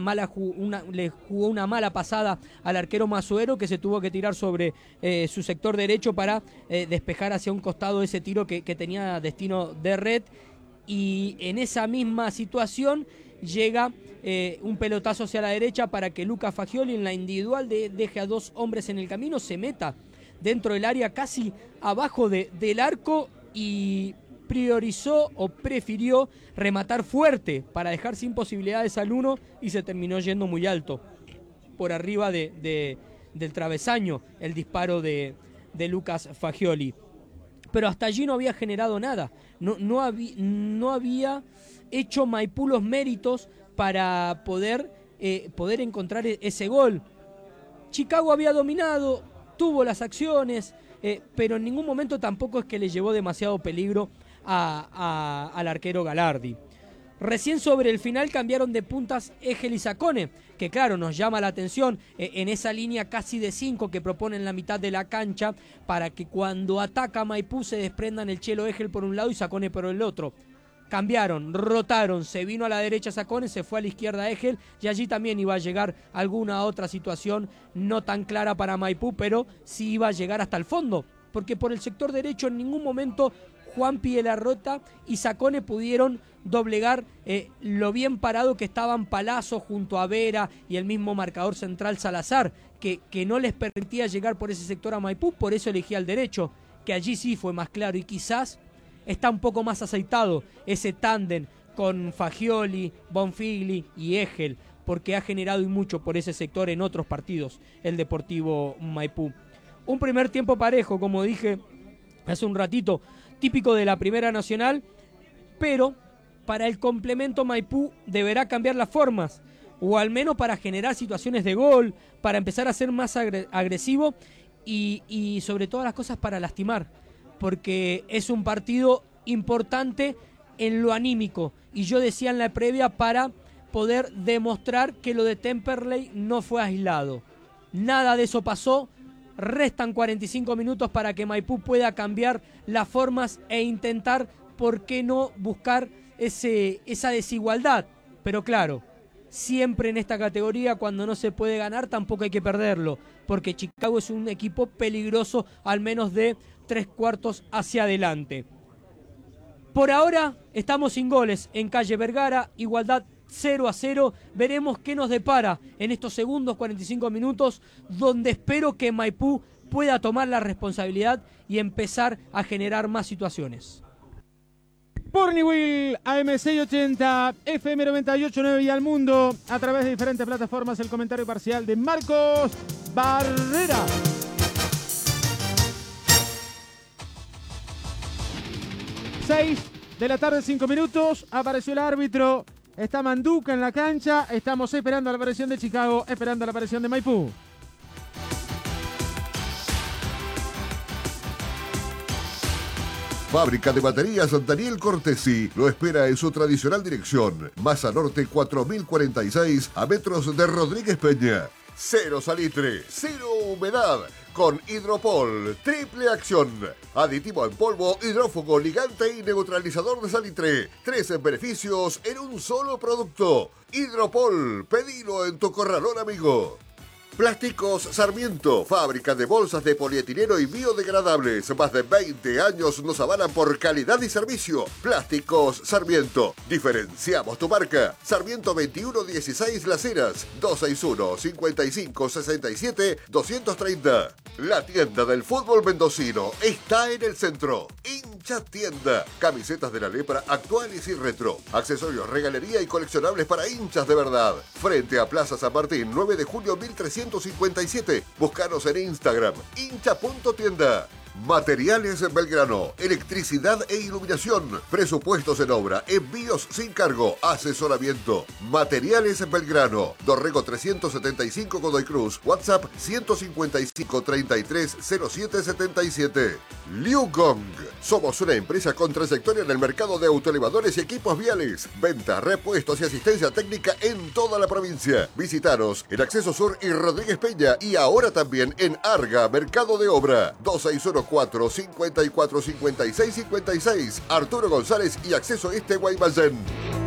mala pasada al arquero Masuero, que se tuvo que tirar sobre su sector derecho para despejar hacia un costado ese tiro que tenía destino de red. Y en esa misma situación llega un pelotazo hacia la derecha para que Luca Fagioli en la individual deje a dos hombres en el camino, se meta dentro del área casi abajo del arco y priorizó o prefirió rematar fuerte para dejar sin posibilidades al uno, y se terminó yendo muy alto por arriba del travesaño el disparo de Lucas Fagioli. Pero hasta allí no había generado nada, no había hecho Maipú los méritos para poder encontrar ese gol. Chicago había dominado, tuvo las acciones, pero en ningún momento tampoco es que le llevó demasiado peligro al arquero Galardi. Recién sobre el final cambiaron de puntas Egel y Zacone, que claro, nos llama la atención en esa línea casi de 5 que proponen la mitad de la cancha, para que cuando ataca Maipú se desprendan el Chelo Egel por un lado y Zacone por el otro. Cambiaron, rotaron, se vino a la derecha Zacone, se fue a la izquierda Egel, y allí también iba a llegar alguna otra situación no tan clara para Maipú, pero sí iba a llegar hasta el fondo, porque por el sector derecho en ningún momento Juanpi de la Rota y Zacone pudieron doblegar lo bien parado que estaban Palazzo junto a Vera y el mismo marcador central Salazar, que no les permitía llegar por ese sector a Maipú. Por eso elegí al derecho, que allí sí fue más claro, y quizás está un poco más aceitado ese tándem con Fagioli, Bonfigli y Egel, porque ha generado y mucho por ese sector en otros partidos el Deportivo Maipú. Un primer tiempo parejo, como dije hace un ratito, típico de la Primera Nacional, pero para el complemento Maipú deberá cambiar las formas, o al menos para generar situaciones de gol, para empezar a ser más agresivo y sobre todas las cosas para lastimar, porque es un partido importante en lo anímico, y yo decía en la previa, para poder demostrar que lo de Temperley no fue aislado. Nada de eso pasó. Restan 45 minutos para que Maipú pueda cambiar las formas e intentar, ¿por qué no?, buscar esa desigualdad. Pero claro, siempre en esta categoría, cuando no se puede ganar, tampoco hay que perderlo, porque Chicago es un equipo peligroso, al menos de 3/4 hacia adelante. Por ahora estamos sin goles en Calle Vergara, igualdad 0-0, veremos qué nos depara en estos segundos 45 minutos, donde espero que Maipú pueda tomar la responsabilidad y empezar a generar más situaciones. Por Newell, AM680, FM98.9 y al mundo, a través de diferentes plataformas, el comentario parcial de Marcos Barrera. 6 de la tarde, 5 minutos, apareció el árbitro. Está Manduca en la cancha, estamos esperando la aparición de Chicago, esperando la aparición de Maipú. Fábrica de baterías Daniel Cortesi lo espera en su tradicional dirección. Masa Norte 4046, a metros de Rodríguez Peña. Cero salitre, cero humedad. Con Hidropol, triple acción. Aditivo en polvo, hidrófugo, ligante y neutralizador de salitre. 3 beneficios en un solo producto. Hidropol, pedilo en tu corralón amigo. Plásticos Sarmiento, fábrica de bolsas de polietileno y biodegradables. Más de 20 años nos avalan por calidad y servicio. Plásticos Sarmiento, diferenciamos tu marca. Sarmiento 2116 Las Heras, 261-5567-230. La tienda del fútbol mendocino está en el centro. Hincha Tienda, camisetas de la lepra actuales y retro. Accesorios, regalería y coleccionables para hinchas de verdad. Frente a Plaza San Martín, 9 de julio 1357. Búscanos en Instagram, hincha.tienda. Materiales Belgrano, electricidad e iluminación, presupuestos en obra, envíos sin cargo, asesoramiento. Materiales Belgrano, Dorrego 375 Godoy Cruz, WhatsApp 155 33 07 77. Liu Gong, somos una empresa con trayectoria en el mercado de autoelevadores y equipos viales. Venta, repuestos y asistencia técnica en toda la provincia. Visítanos en Acceso Sur y Rodríguez Peña y ahora también en Arga, Mercado de Obra. 2614-545656. Arturo González y Acceso Este Guaymallén.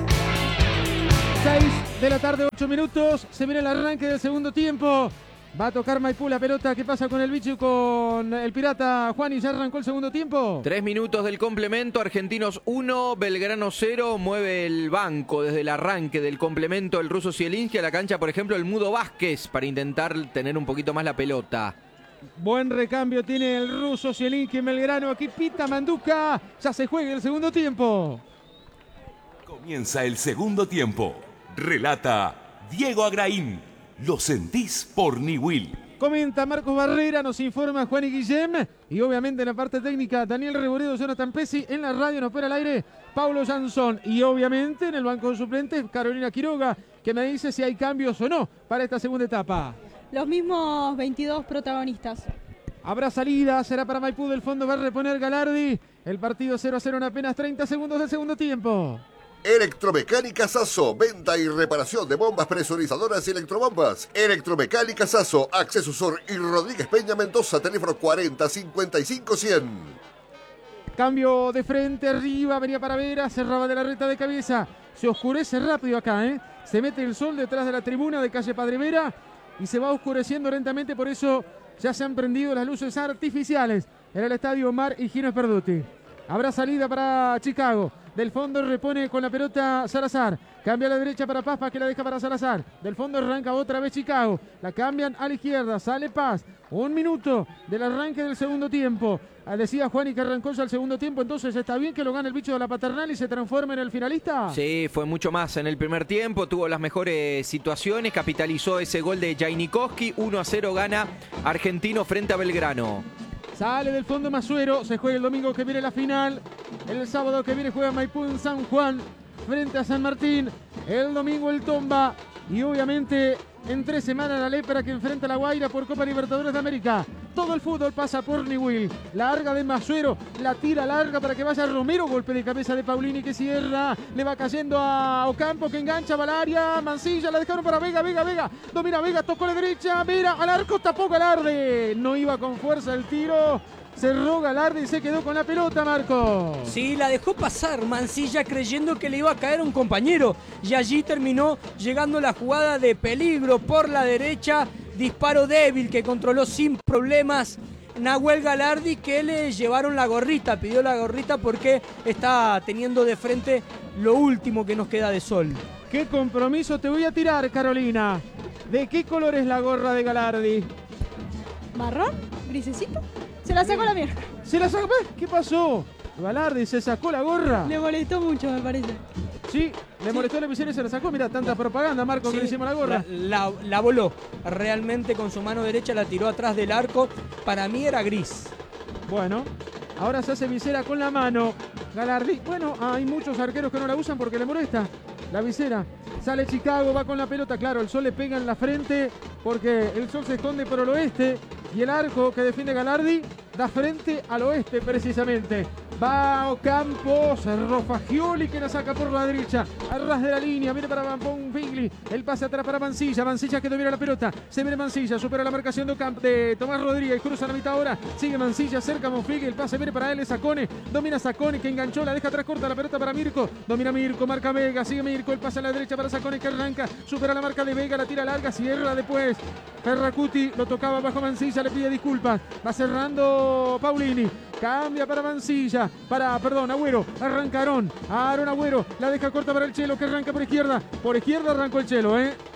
6 de la tarde, 8 minutos. Se viene el arranque del segundo tiempo. Va a tocar Maipú la pelota. ¿Qué pasa con el bicho y con el pirata? Juan, ¿y ya arrancó el segundo tiempo? 3 minutos del complemento. Argentinos 1, Belgrano 0. Mueve el banco desde el arranque del complemento el ruso Zielinski a la cancha, por ejemplo, el Mudo Vázquez para intentar tener un poquito más la pelota. Buen recambio tiene el ruso Zielinski en Belgrano. Aquí pita Manduca. Ya se juega el segundo tiempo. Comienza el segundo tiempo. Relata Diego Agraín. Lo sentís por Niwil. Comenta Marcos Barrera, nos informa Juan y Guillem. Y obviamente en la parte técnica, Daniel Reboredo, Jonathan Pesci. En la radio nos espera al aire, Paulo Jansson. Y obviamente en el banco de suplentes, Carolina Quiroga, que me dice si hay cambios o no para esta segunda etapa. Los mismos 22 protagonistas. Habrá salida, será para Maipú, del fondo va a reponer Galardi. El partido 0-0 en apenas 30 segundos del segundo tiempo. Electromecánica Sasso, venta y reparación de bombas presurizadoras y electrobombas. Electromecánica Sasso, Acceso Sur y Rodríguez Peña Mendoza, teléfono 40 55 100. Cambio de frente, arriba, venía para Vera, cerraba de la reta de cabeza. Se oscurece rápido acá, Se mete el sol detrás de la tribuna de calle Padre Vera y se va oscureciendo lentamente, por eso ya se han prendido las luces artificiales en el estadio Mar y Gino Perduti. Habrá salida para Chicago. Del fondo repone con la pelota Salazar. Cambia a la derecha para Paz, que la deja para Salazar. Del fondo arranca otra vez Chicago. La cambian a la izquierda. Sale Paz. 1 minuto del arranque del segundo tiempo. Decía Juani que arrancó ya el segundo tiempo. Entonces, ¿está bien que lo gane el bicho de la Paternal y se transforme en el finalista? Sí, fue mucho más en el primer tiempo. Tuvo las mejores situaciones. Capitalizó ese gol de Jainikowski. 1-0 gana Argentino frente a Belgrano. Sale del fondo Masuero, se juega el domingo que viene la final. El sábado que viene juega Maipú en San Juan frente a San Martín. El domingo el Tomba. Y obviamente en 3 semanas la Lepra que enfrenta a la Guaira por Copa Libertadores de América. Todo el fútbol pasa por Niwil. Larga de Masuero, la tira larga para que vaya Romero. Golpe de cabeza de Paulini que cierra. Le va cayendo a Ocampo que engancha, va al área. Mancilla, la dejaron para Vega. Domina Vega, tocó la derecha. Mira, al arco tapó Galardi. No iba con fuerza el tiro. Cerró Galardi y se quedó con la pelota, Marco. Sí, la dejó pasar Mancilla creyendo que le iba a caer un compañero. Y allí terminó llegando la jugada de peligro por la derecha. Disparo débil que controló sin problemas Nahuel Galardi, que le llevaron la gorrita. Pidió la gorrita porque está teniendo de frente lo último que nos queda de sol. ¿Qué compromiso te voy a tirar, Carolina? ¿De qué color es la gorra de Galardi? ¿Marrón? ¿Grisecito? Se la sacó la mierda. ¿Se la sacó? ¿Qué pasó? Galardi se sacó la gorra. Le molestó mucho, me parece. Sí, le molestó la visera y se la sacó. Mira, tanta propaganda, Marco, Sí, que le hicimos la gorra. La voló. Realmente con su mano derecha la tiró atrás del arco. Para mí era gris. Bueno, ahora se hace visera con la mano. Galardi. Bueno, hay muchos arqueros que no la usan porque le molesta la visera. Sale Chicago, va con la pelota. Claro, el sol le pega en la frente porque el sol se esconde por el oeste. Y el arco que defiende Galardi da frente al oeste precisamente. Va Ocampo, cerró Fagioli que la saca por la derecha. A ras de la línea, viene para Bampón Figli. El pase atrás para Mancilla. Mancilla que domina la pelota. Se viene Mancilla, supera la marcación de Tomás Rodríguez. Cruza la mitad ahora. Sigue Mancilla, cerca Monfigli. El pase viene para él, Sacone. Domina Sacone que enganchó, la deja atrás corta la pelota para Mirko. Domina Mirko, marca Vega. Sigue Mirko, el pase a la derecha para Sacone que arranca. Supera la marca de Vega, la tira larga, cierra después. Ferracuti lo tocaba bajo Mancilla, le pide disculpas. Va cerrando Paulini. Cambia para Mancilla. Agüero. Arrancaron. Aaron Agüero. La deja corta para el Chelo que arranca por izquierda. Por izquierda arrancó el Chelo,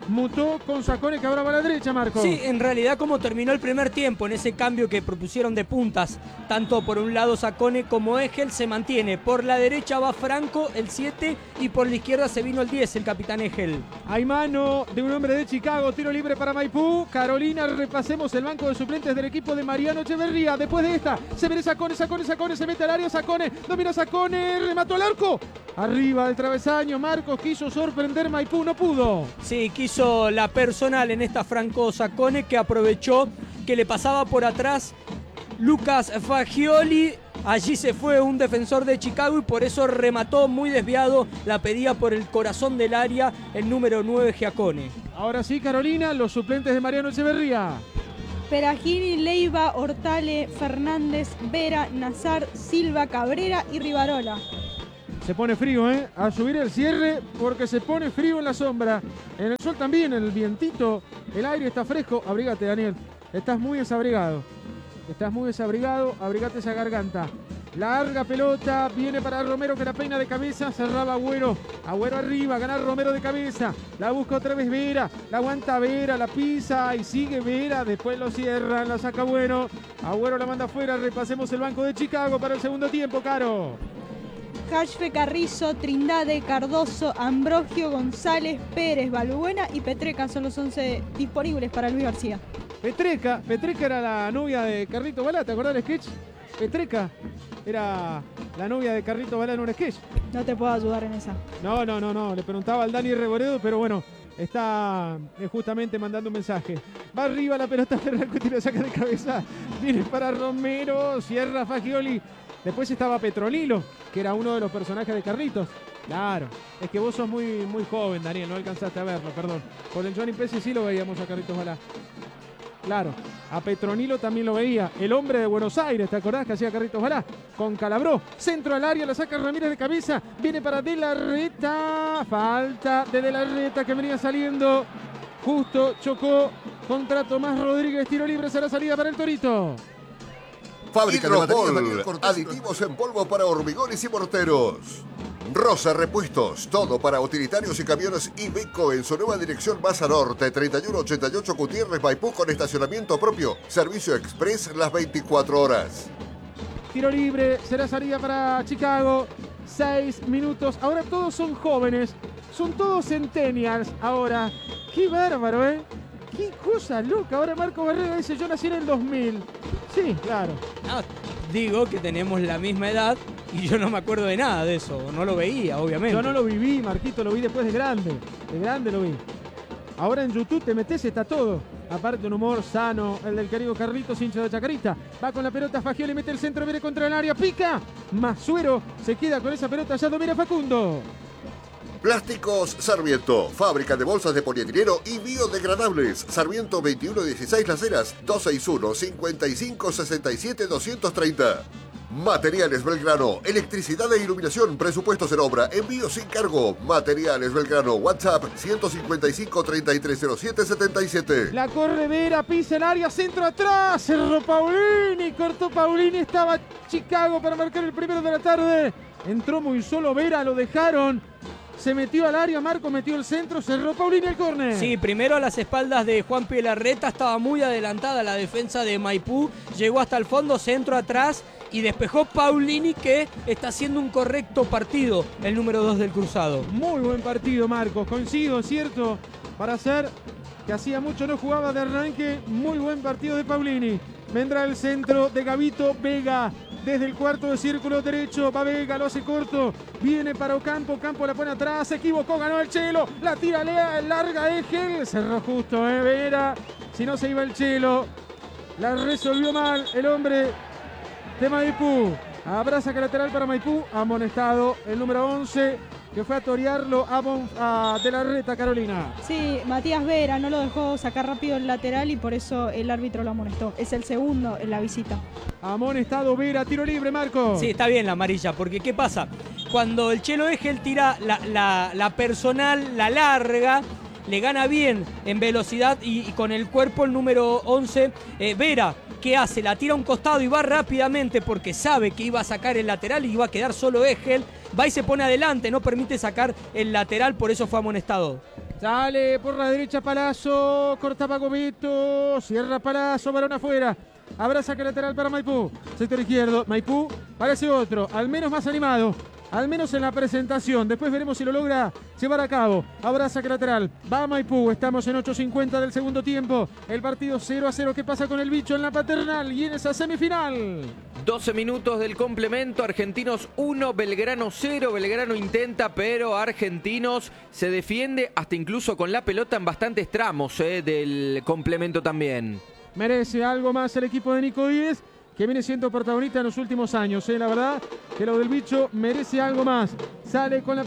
mutó con Sacone que ahora va a la derecha, Marco. Sí, en realidad como terminó el primer tiempo en ese cambio que propusieron de puntas, tanto por un lado Sacone como Egel se mantiene. Por la derecha va Franco, el 7, y por la izquierda se vino el 10, el capitán Egel. Hay mano de un hombre de Chicago, tiro libre para Maipú. Carolina, repasemos el banco de suplentes del equipo de Mariano Echeverría. Después de esta, se viene Sacone, se mete al área, Sacone, domina Sacone, remató al arco. Arriba del travesaño, Marcos quiso sorprender, Maipú no pudo. Sí, quiso la personal en esta Franco Sacone, que aprovechó que le pasaba por atrás Lucas Fagioli. Allí se fue un defensor de Chicago y por eso remató muy desviado. La pedía por el corazón del área el número 9, Giacone. Ahora sí, Carolina, los suplentes de Mariano Echeverría. Peragini, Leiva, Hortale, Fernández, Vera, Nazar, Silva, Cabrera y Rivarola. Se pone frío, a subir el cierre porque se pone frío en la sombra. En el sol también, el vientito, el aire está fresco. Abrígate, Daniel. Estás muy desabrigado. Abrigate esa garganta. Larga pelota, viene para Romero que la peina de cabeza, cerraba Agüero. Agüero arriba, gana Romero de cabeza. La busca otra vez Vera, la aguanta Vera, la pisa y sigue Vera. Después lo cierra, la saca Agüero. Agüero la manda afuera, repasemos el banco de Chicago para el segundo tiempo, Caro. Cashfe, Carrizo, Trindade, Cardoso, Ambrogio, González, Pérez, Balbuena y Petreca son los 11 disponibles para Luis García. Petreca era la novia de Carlito Balá, ¿te acordás del sketch? Petreca era la novia de Carlito Balá en un sketch. No te puedo ayudar en esa. No, le preguntaba al Dani Reboredo, pero bueno, está justamente mandando un mensaje. Va arriba la pelota, Ferracuti la saca de cabeza, viene para Romero, cierra Fagioli. Después estaba Petronilo, que era uno de los personajes de Carlitos. Claro, es que vos sos muy joven, Daniel, no alcanzaste a verlo, perdón. Por el Johnny Pesci sí lo veíamos a Carlitos Balá. Claro, a Petronilo también lo veía. El hombre de Buenos Aires, ¿te acordás que hacía Carlitos Balá? Con Calabró, centro al área, la saca Ramírez de cabeza. Viene para De la Reta. Falta de la Reta que venía saliendo. Justo chocó contra Tomás Rodríguez. Tiro libre, será salida para el Torito. Fábrica de materiales, aditivos en polvo para hormigones y morteros. Rosa Repuestos, todo para utilitarios y camiones Iveco en su nueva dirección Baza Norte, 3188 Gutiérrez, Maipú, con estacionamiento propio. Servicio express las 24 horas. Tiro libre, será salida para Chicago. 6 minutos. Ahora todos son jóvenes, son todos centennials. Ahora, qué bárbaro, qué cosa loca. Ahora Marco Barrera dice, yo nací en el 2000. Sí, claro. No, digo que tenemos la misma edad y yo no me acuerdo de nada de eso. No lo veía, obviamente. Yo no lo viví, Marquito, lo vi después de grande. De grande lo vi. Ahora en YouTube te metes, está todo. Aparte un humor sano, el del querido Carlitos, hincha de Chacarita. Va con la pelota Fagioli, mete el centro, viene contra el área, pica. Masuero se queda con esa pelota, ya domina Facundo. Plásticos Sarmiento, fábrica de bolsas de polietileno y biodegradables. Sarmiento 2116 Las Heras, 261-5567-230. Materiales Belgrano, electricidad e iluminación, presupuestos en obra, envío sin cargo. Materiales Belgrano, WhatsApp 155-3307-77. La corre Vera, pisa el área, centro atrás, cerró Paulini, cortó Paulini, estaba Chicago para marcar el primero de la tarde. Entró muy solo Vera, lo dejaron. Se metió al área, Marco metió el centro, cerró Paulini el córner. Sí, primero a las espaldas de Juan Pielarreta, estaba muy adelantada la defensa de Maipú, llegó hasta el fondo, centro atrás y despejó Paulini, que está haciendo un correcto partido, el número 2 del Cruzado. Muy buen partido, Marcos, coincido, ¿cierto? Para hacer que hacía mucho no jugaba de arranque, muy buen partido de Paulini. Vendrá el centro de Gavito Vega. Desde el cuarto de círculo derecho, va Vega, lo hace corto, viene para Ocampo, Campo la pone atrás, se equivocó, ganó el Chelo, la tira larga Egel, cerró justo, Vera, si no se iba el Chelo, la resolvió mal el hombre de Maipú. Habrá saque lateral para Maipú, amonestado el número 11, que fue a torearlo a De la Reta, Carolina. Sí, Matías Vera no lo dejó sacar rápido el lateral y por eso el árbitro lo amonestó. Es el segundo en la visita. Amonestado Vera, tiro libre, Marco. Sí, está bien la amarilla, porque ¿qué pasa? Cuando el Chelo Egel tira la personal, la larga, le gana bien en velocidad y con el cuerpo el número 11, Vera. ¿Qué hace? La tira a un costado y va rápidamente porque sabe que iba a sacar el lateral y iba a quedar solo Egel. Va y se pone adelante, no permite sacar el lateral, por eso fue amonestado. Sale por la derecha Palazzo, corta Gobito, cierra Palazzo, balón afuera. Habrá saque lateral para Maipú. Sector izquierdo, Maipú parece otro, al menos más animado. Al menos en la presentación. Después veremos si lo logra llevar a cabo. Habrá saque lateral. Va Maipú. Estamos en 8:50 del segundo tiempo. El partido 0-0. ¿Qué pasa con el bicho en la Paternal y en esa semifinal? 12 minutos del complemento. Argentinos 1, Belgrano 0. Belgrano intenta, pero Argentinos se defiende hasta incluso con la pelota en bastantes tramos del complemento también. Merece algo más el equipo de Nico Díez, que viene siendo protagonista en los últimos años. La verdad que lo del bicho merece algo más. Sale con la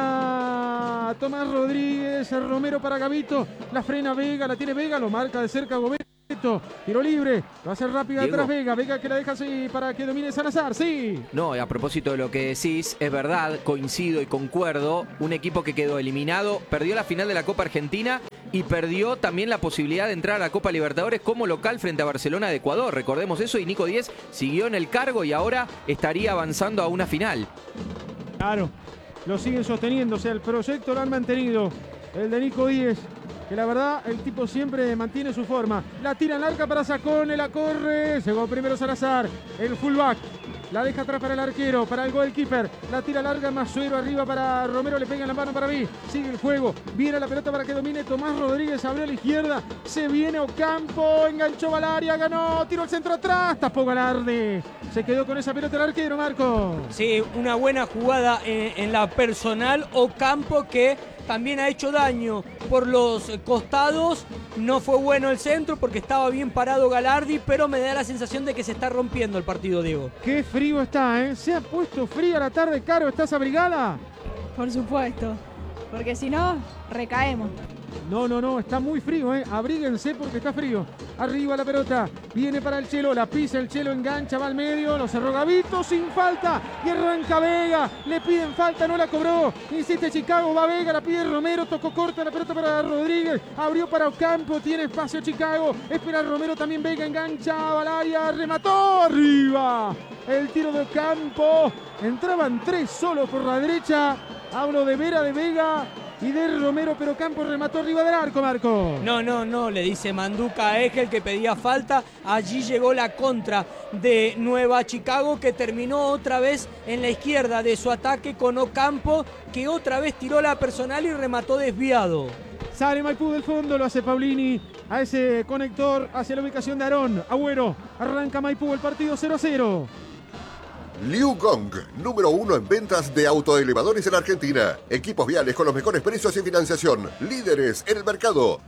pelota Tomás Rodríguez, Romero para Gavito, la frena Vega, la tiene Vega, lo marca de cerca Gobet. Tiro libre, va a ser rápida atrás Vega, Vega que la deja así para que domine Salazar, sí. No, a propósito de lo que decís, es verdad, coincido y concuerdo, un equipo que quedó eliminado, perdió la final de la Copa Argentina y perdió también la posibilidad de entrar a la Copa Libertadores como local frente a Barcelona de Ecuador, recordemos eso, y Nico Díez siguió en el cargo y ahora estaría avanzando a una final. Claro, lo siguen sosteniendo, o sea, el proyecto lo han mantenido, el de Nico Díez, que la verdad el tipo siempre mantiene su forma. La tira en larga para Sacone, la corre, llegó primero Salazar, el fullback. La deja atrás para el arquero, para el goalkeeper. La tira larga, Masuero arriba para Romero, le pega en la mano para mí. Sigue el juego, viene la pelota para que domine Tomás Rodríguez, abrió a la izquierda. Se viene Ocampo, enganchó al área, ganó, tiró el centro atrás, tapó Galardi. Se quedó con esa pelota el arquero, Marco. Sí, una buena jugada en la personal. Ocampo que también ha hecho daño por los costados. No fue bueno el centro porque estaba bien parado Galardi, pero me da la sensación de que se está rompiendo el partido, Diego. Qué frío está, ¿eh? Se ha puesto fría la tarde, Caro. ¿Estás abrigada? Por supuesto, porque si no, recaemos. No, está muy frío, ¿eh? Abríguense porque está frío. Arriba la pelota, viene para el Chelo, la pisa el Chelo, engancha, va al medio, lo cerró Gavito sin falta y arranca Vega. Le piden falta, no la cobró. Insiste Chicago, va Vega, la pide Romero, tocó corta la pelota para Rodríguez, abrió para Ocampo, tiene espacio Chicago, espera Romero también, Vega engancha, va al área, remató arriba. El tiro de Ocampo, entraban 3 solos por la derecha. Hablo de Vera, de Vega y de Romero, pero Campos remató arriba del arco, Marco. No, le dice Manduca a Egel que pedía falta. Allí llegó la contra de Nueva Chicago, que terminó otra vez en la izquierda de su ataque con Ocampo, que otra vez tiró la personal y remató desviado. Sale Maipú del fondo, lo hace Paulini a ese conector hacia la ubicación de Aarón. Agüero, arranca Maipú, el partido 0-0. Liu Gong, número 1 en ventas de autoelevadores en Argentina. Equipos viales con los mejores precios y financiación. Líderes en el mercado.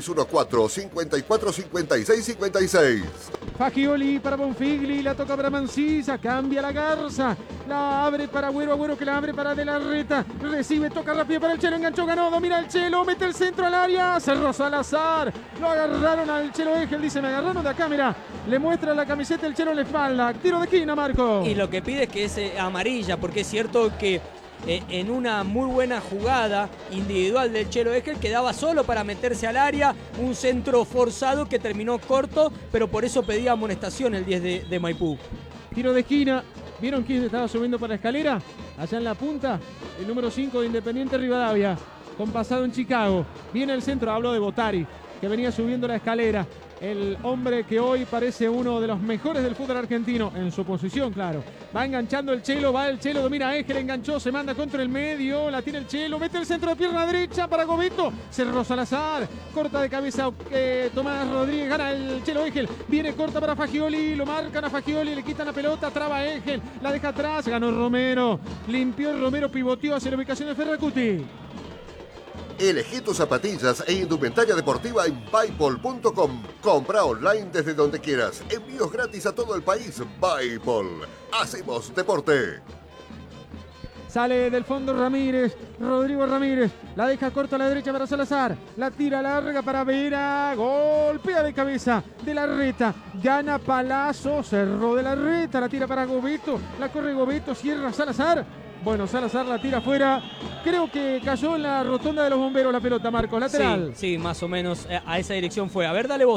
2614-545656. Fagioli para Bonfigli, la toca para Mancilla, cambia la Garza, la abre para Agüero que la abre para De la Reta, recibe, toca rápido para el Chelo, enganchó, ganó, domina el Chelo, mete el centro al área, cerró Salazar, lo agarraron al Chelo Egel, dice, me agarraron de acá, mira, le muestra la camiseta el Chelo en la espalda, tiro de esquina, Marco. Y lo que pide es que es amarilla, porque es cierto que en una muy buena jugada individual del Chelo Egel quedaba solo para meterse al área, un centro forzado que terminó corto, pero por eso pedía amonestación el 10 de Maipú. Tiro de esquina, ¿vieron quién estaba subiendo para la escalera? Allá en la punta, el número 5 de Independiente Rivadavia, con pasado en Chicago. Viene el centro, hablo de Botari, que venía subiendo la escalera. El hombre que hoy parece uno de los mejores del fútbol argentino, en su posición, claro. Va enganchando el Chelo, va el Chelo, domina a Egel, enganchó, se manda contra el medio, la tiene el Chelo, mete el centro de pierna derecha para Gobito, cerró Salazar, corta de cabeza Tomás Rodríguez, gana el Chelo Egel, viene corta para Fagioli, lo marcan a Fagioli, le quitan la pelota, traba a Egel, la deja atrás, ganó Romero, limpió Romero, pivoteó hacia la ubicación de Ferracuti. Elegí tus zapatillas e indumentaria deportiva en Buypol.com. Compra online desde donde quieras. Envíos gratis a todo el país. Buypol. Hacemos deporte. Sale del fondo Ramírez, Rodrigo Ramírez, la deja corta a la derecha para Salazar, la tira larga para Vera, golpea de cabeza de la Reta, gana Palazzo, cerró de la Reta, la tira para Gobito, la corre Gobito, cierra Salazar. Bueno, Salazar la tira afuera. Creo que cayó en la rotonda de los bomberos la pelota, Marcos, lateral. Sí, más o menos a esa dirección fue. A ver, dale vos.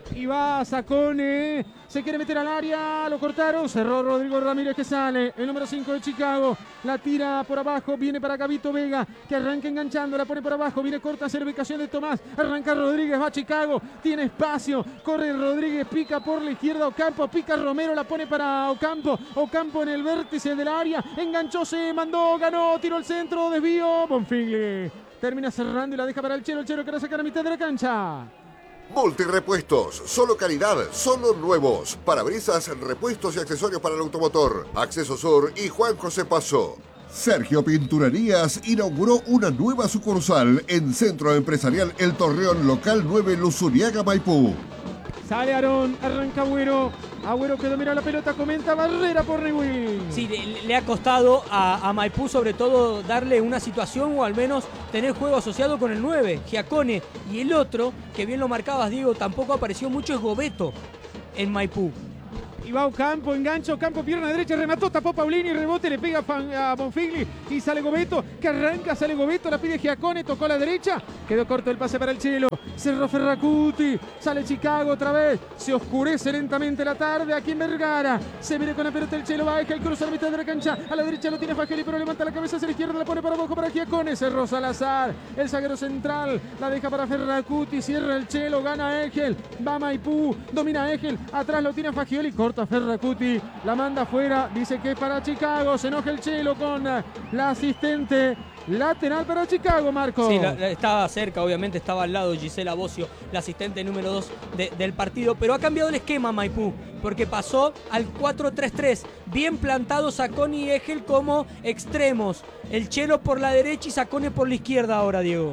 Y va Sacone, se quiere meter al área, lo cortaron, cerró Rodrigo Ramírez que sale, el número 5 de Chicago, la tira por abajo, viene para Gabito Vega, que arranca enganchando, la pone por abajo, viene corta, certificación de Tomás, arranca Rodríguez, va Chicago, tiene espacio, corre Rodríguez, pica por la izquierda Ocampo, pica Romero, la pone para Ocampo, Ocampo en el vértice del área, enganchó, se mandó, ganó, tiró el centro, desvío, Bonfigli, termina cerrando y la deja para el Chelo que la saca a la mitad de la cancha. Multirepuestos, solo calidad, solo nuevos. Parabrisas, repuestos y accesorios para el automotor. Acceso Sur y Juan José Paso. Sergio Pinturerías inauguró una nueva sucursal en Centro Empresarial El Torreón, local 9, Luzuriaga, Maipú. Sale Aarón, arranca Agüero que domina la pelota, comenta barrera por Newell. Sí, le ha costado a Maipú sobre todo darle una situación o al menos tener juego asociado con el 9, Giacone. Y el otro, que bien lo marcabas Diego, tampoco apareció mucho, es Gobeto en Maipú. Y va Ocampo, engancho, Ocampo, pierna derecha, remató, tapó Paulini, rebote, le pega a Bonfigli y sale Gobeto, que arranca, sale Gobeto, la pide Giacone, tocó a la derecha, quedó corto el pase para el Chelo, cerró Ferracuti, sale Chicago otra vez, se oscurece lentamente la tarde aquí en Vergara, se viene con la pelota el Chelo, va el cruza a la mitad de la cancha, a la derecha lo tiene Fagioli, pero levanta la cabeza hacia la izquierda, la pone para abajo para Giacone, cerró Salazar, el zaguero central, la deja para Ferracuti, cierra el Chelo, gana Egel, va Maipú, domina Egel, atrás lo tiene Fagioli, corta Ferracuti, la manda afuera, dice que es para Chicago, se enoja el Chelo con la asistente. Lateral para Chicago, Marco. Sí, estaba cerca, obviamente estaba al lado Gisela Bocio, la asistente número 2 del partido, pero ha cambiado el esquema Maipú, porque pasó al 4-3-3, bien plantado Sacone y Egel como extremos, el Chelo por la derecha y Sacone por la izquierda ahora, Diego.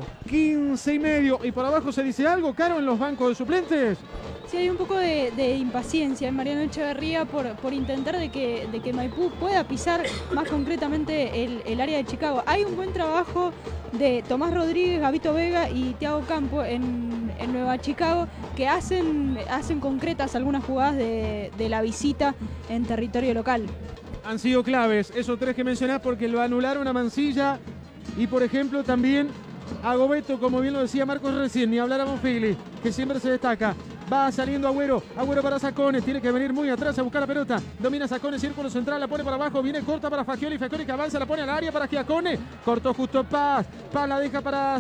15,5, y por abajo se dice algo, Caro, en los bancos de suplentes. Sí, hay un poco de impaciencia en Mariano Echeverría por intentar de que Maipú pueda pisar más concretamente el área de Chicago. Hay un buen trabajo de Tomás Rodríguez, Gabito Vega y Thiago Campo en Nueva Chicago que hacen concretas algunas jugadas de la visita en territorio local. Han sido claves esos tres que mencionás porque lo anularon a Mansilla y por ejemplo también a Gobeto, como bien lo decía Marcos recién, ni hablar a Bonfigli, que siempre se destaca. Va saliendo Agüero para Sacone, tiene que venir muy atrás a buscar la pelota, domina Sacone, círculo central, la pone para abajo, viene corta para Fagioli que avanza, la pone al área para Giacone, cortó justo Paz la deja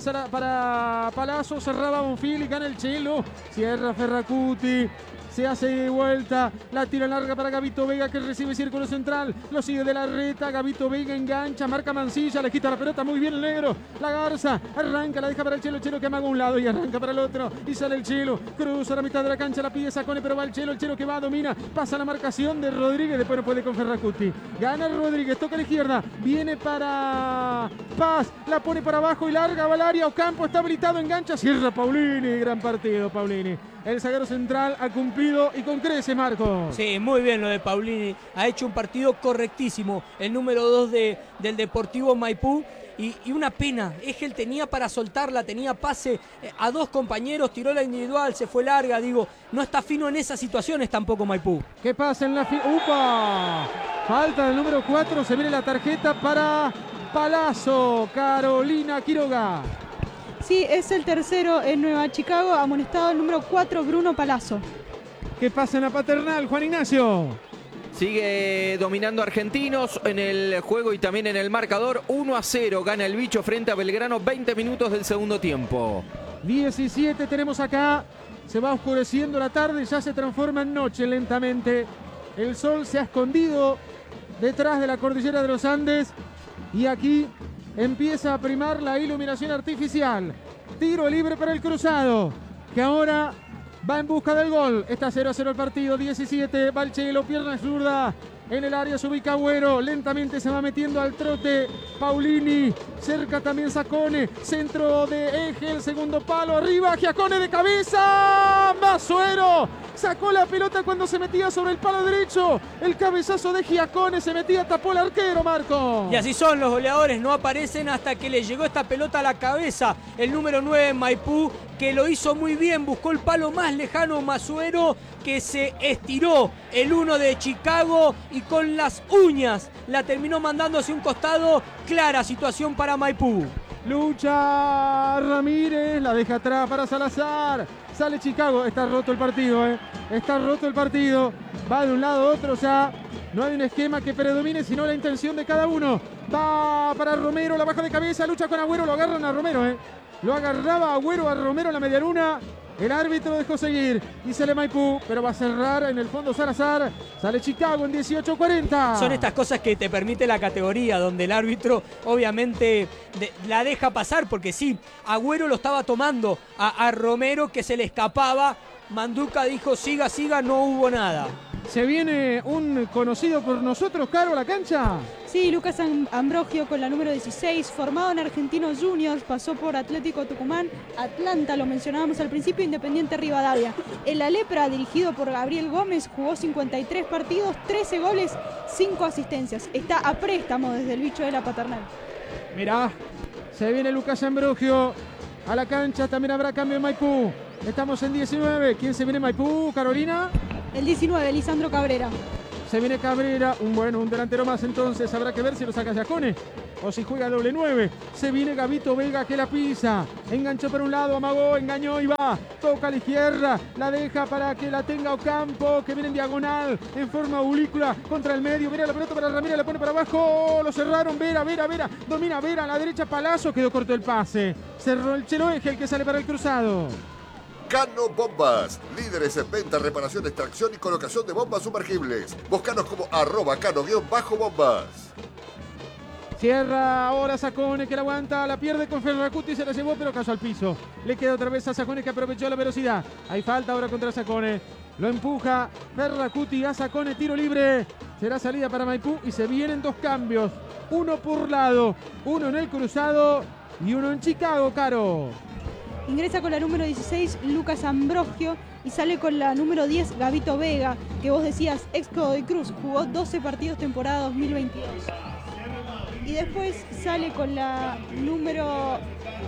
para Palazzo, cerraba Bonfigli, gana el Chelo, cierra Ferracuti, se hace de vuelta, la tira larga para Gabito Vega que recibe círculo central, lo sigue de la reta, Gabito Vega engancha, marca Mansilla, le quita la pelota muy bien el negro, la Garza, arranca, la deja para el Chelo que amaga un lado y arranca para el otro, y sale el Chelo, cruza la mitad de la cancha, la pide Sacone, pero va el Chelo que va, domina, pasa la marcación de Rodríguez, después no puede con Ferracuti, gana Rodríguez, toca a la izquierda, viene para Paz, la pone para abajo y larga, va al área, Ocampo está habilitado, engancha, cierra Paulini, gran partido Paulini. El zaguero central ha cumplido y con creces, Marco. Sí, muy bien lo de Paulini. Ha hecho un partido correctísimo. El número 2 del Deportivo Maipú. Y una pena. Egel tenía para soltarla, tenía pase a dos compañeros, tiró la individual, se fue larga. Digo, no está fino en esas situaciones tampoco Maipú. ¿Qué pasa en la ¡Upa! Falta del número 4. Se viene la tarjeta para Palazzo. Carolina Quiroga. Sí, es el tercero en Nueva Chicago, amonestado el número 4, Bruno Palazzo. ¿Qué pasa en la Paternal, Juan Ignacio? Sigue dominando Argentinos en el juego y también en el marcador. 1-0 gana el Bicho frente a Belgrano, 20 minutos del segundo tiempo. 17 tenemos acá. Se va oscureciendo la tarde, ya se transforma en noche lentamente. El sol se ha escondido detrás de la cordillera de los Andes y aquí empieza a primar la iluminación artificial. Tiro libre para el Cruzado, que ahora va en busca del gol. Está 0-0 el partido, 17. Va el Chelo, pierna zurda. En el área se ubica Agüero. Lentamente se va metiendo al trote Paulini. Cerca también Sacone. Centro de Egel, segundo palo. Arriba, Giacone de cabeza. Masuero sacó la pelota cuando se metía sobre el palo derecho. El cabezazo de Giacone se metía, tapó el arquero, Marco. Y así son los goleadores, no aparecen hasta que le llegó esta pelota a la cabeza. El número 9 en Maipú, que lo hizo muy bien, buscó el palo más lejano Masuero, que se estiró. El 1 de Chicago y con las uñas la terminó mandando hacia un costado. Clara situación para Maipú. Lucha Ramírez, la deja atrás para Salazar. Sale Chicago, está roto el partido, está roto el partido. Va de un lado a otro ya. No hay un esquema que predomine, sino la intención de cada uno. Va para Romero, la baja de cabeza, lucha con Agüero, lo agarran a Romero, Lo agarraba Agüero a Romero en la media luna. El árbitro dejó seguir y sale Maipú, pero va a cerrar en el fondo Salazar. Sale Chicago en 18:40. Son estas cosas que te permite la categoría, donde el árbitro obviamente la deja pasar, porque sí, Agüero lo estaba tomando a Romero, que se le escapaba. Manduca dijo siga, siga, no hubo nada. ¿Se viene un conocido por nosotros, Caro, a la cancha? Sí, Lucas Ambrogio con la número 16, formado en Argentinos Juniors, pasó por Atlético Tucumán, Atlanta, lo mencionábamos al principio, Independiente Rivadavia. En la Lepra, dirigido por Gabriel Gómez, jugó 53 partidos, 13 goles, 5 asistencias. Está a préstamo desde el bicho de la Paternal. Mirá, se viene Lucas Ambrogio a la cancha, también habrá cambio en Maipú. Estamos en 19, ¿quién se viene en Maipú, Carolina? El 19, Lisandro Cabrera. Se viene Cabrera, un delantero más, entonces habrá que ver si lo saca Giacone o si juega doble 9. Se viene Gabito Vega, que la pisa, enganchó por un lado, amagó, engañó y va, toca a la izquierda, la deja para que la tenga Ocampo, que viene en diagonal, en forma aurícula, contra el medio. Mira la pelota para Ramírez, la pone para abajo, lo cerraron, Vera, domina Vera, a la derecha Palazzo, quedó corto el pase, cerró el Chelo Eje, el que sale para el cruzado. Cano Bombas, líderes en venta, reparación, extracción y colocación de bombas sumergibles. Búscanos como @cano_bombas. Cierra ahora Sacone, que la aguanta, la pierde con Ferracuti, se la llevó pero cayó al piso. Le queda otra vez a Sacone, que aprovechó la velocidad. Hay falta ahora contra Sacone. Lo empuja Ferracuti a Sacone, tiro libre. Será salida para Maipú y se vienen dos cambios. Uno por lado, uno en el cruzado y uno en Chicago, Caro. Ingresa con la número 16 Lucas Ambrogio y sale con la número 10 Gabito Vega, que vos decías ex Godoy Cruz, jugó 12 partidos temporada 2022. Y después sale con la número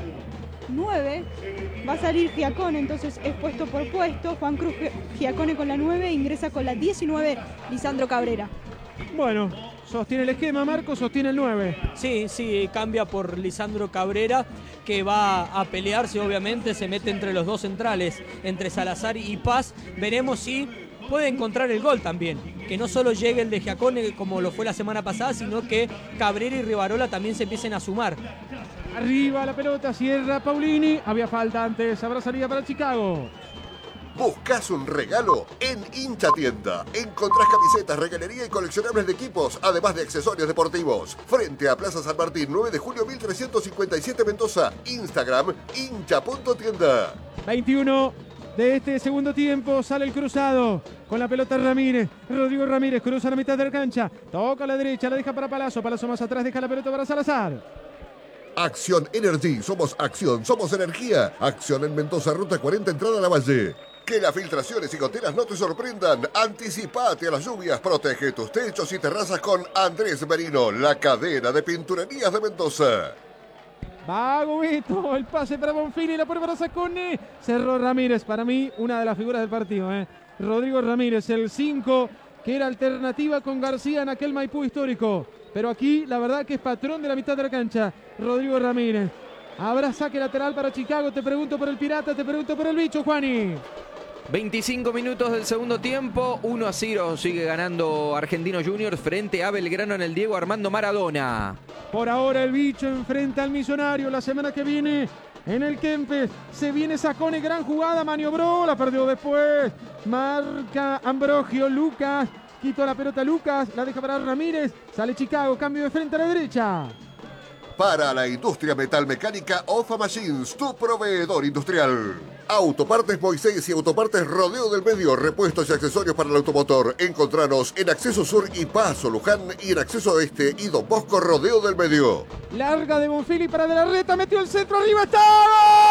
9, va a salir Giacone, entonces es puesto por puesto. Juan Cruz Giacone con la 9, ingresa con la 19 Lisandro Cabrera. Bueno, sostiene el esquema, Marco, sostiene el 9. Sí, cambia por Lisandro Cabrera, que va a pelearse, obviamente, se mete entre los dos centrales, entre Salazar y Paz. Veremos si puede encontrar el gol también, que no solo llegue el de Giacone como lo fue la semana pasada, sino que Cabrera y Rivarola también se empiecen a sumar. Arriba la pelota, cierra Paulini, había falta antes, habrá salida para Chicago. ¿Buscas un regalo? En Hincha Tienda encontrás camisetas, regalería y coleccionables de equipos, además de accesorios deportivos. Frente a Plaza San Martín, 9 de julio 1357 Mendoza. Instagram, hincha.tienda. 21 de este segundo tiempo, sale el cruzado. Con la pelota Ramírez, Rodrigo Ramírez cruza la mitad de la cancha. Toca a la derecha, la deja para Palazzo. Palazzo más atrás, deja la pelota para Salazar. Acción Energy, somos acción, somos energía. Acción en Mendoza, ruta 40, entrada a la Valle. Que las filtraciones y goteras no te sorprendan. Anticipate a las lluvias. Protege tus techos y terrazas con Andrés Merino, la cadena de pinturerías de Mendoza. Va Gobito, el pase para Bonfili, la pone para Sacone. Cerró Ramírez, para mí una de las figuras del partido. Rodrigo Ramírez, el 5, que era alternativa con García en aquel Maipú histórico. Pero aquí la verdad que es patrón de la mitad de la cancha, Rodrigo Ramírez. Habrá saque lateral para Chicago. Te pregunto por el Pirata, te pregunto por el bicho, Juani. 25 minutos del segundo tiempo, 1-0 sigue ganando Argentinos Juniors frente a Belgrano en el Diego Armando Maradona. Por ahora el bicho enfrenta al Millonario. La semana que viene en el Kempes se viene Sacone, gran jugada, maniobró, la perdió después. Marca Ambrogio, Lucas, quitó la pelota Lucas, la deja para Ramírez, sale Chicago, cambio de frente a la derecha. Para la industria metalmecánica, OFA Machines, tu proveedor industrial. Autopartes Moisés y Autopartes Rodeo del Medio, repuestos y accesorios para el automotor. Encontranos en Acceso Sur y Paso Luján y en Acceso Este y Don Bosco Rodeo del Medio. Larga de Bonfili para De la Reta, metió el centro, arriba está.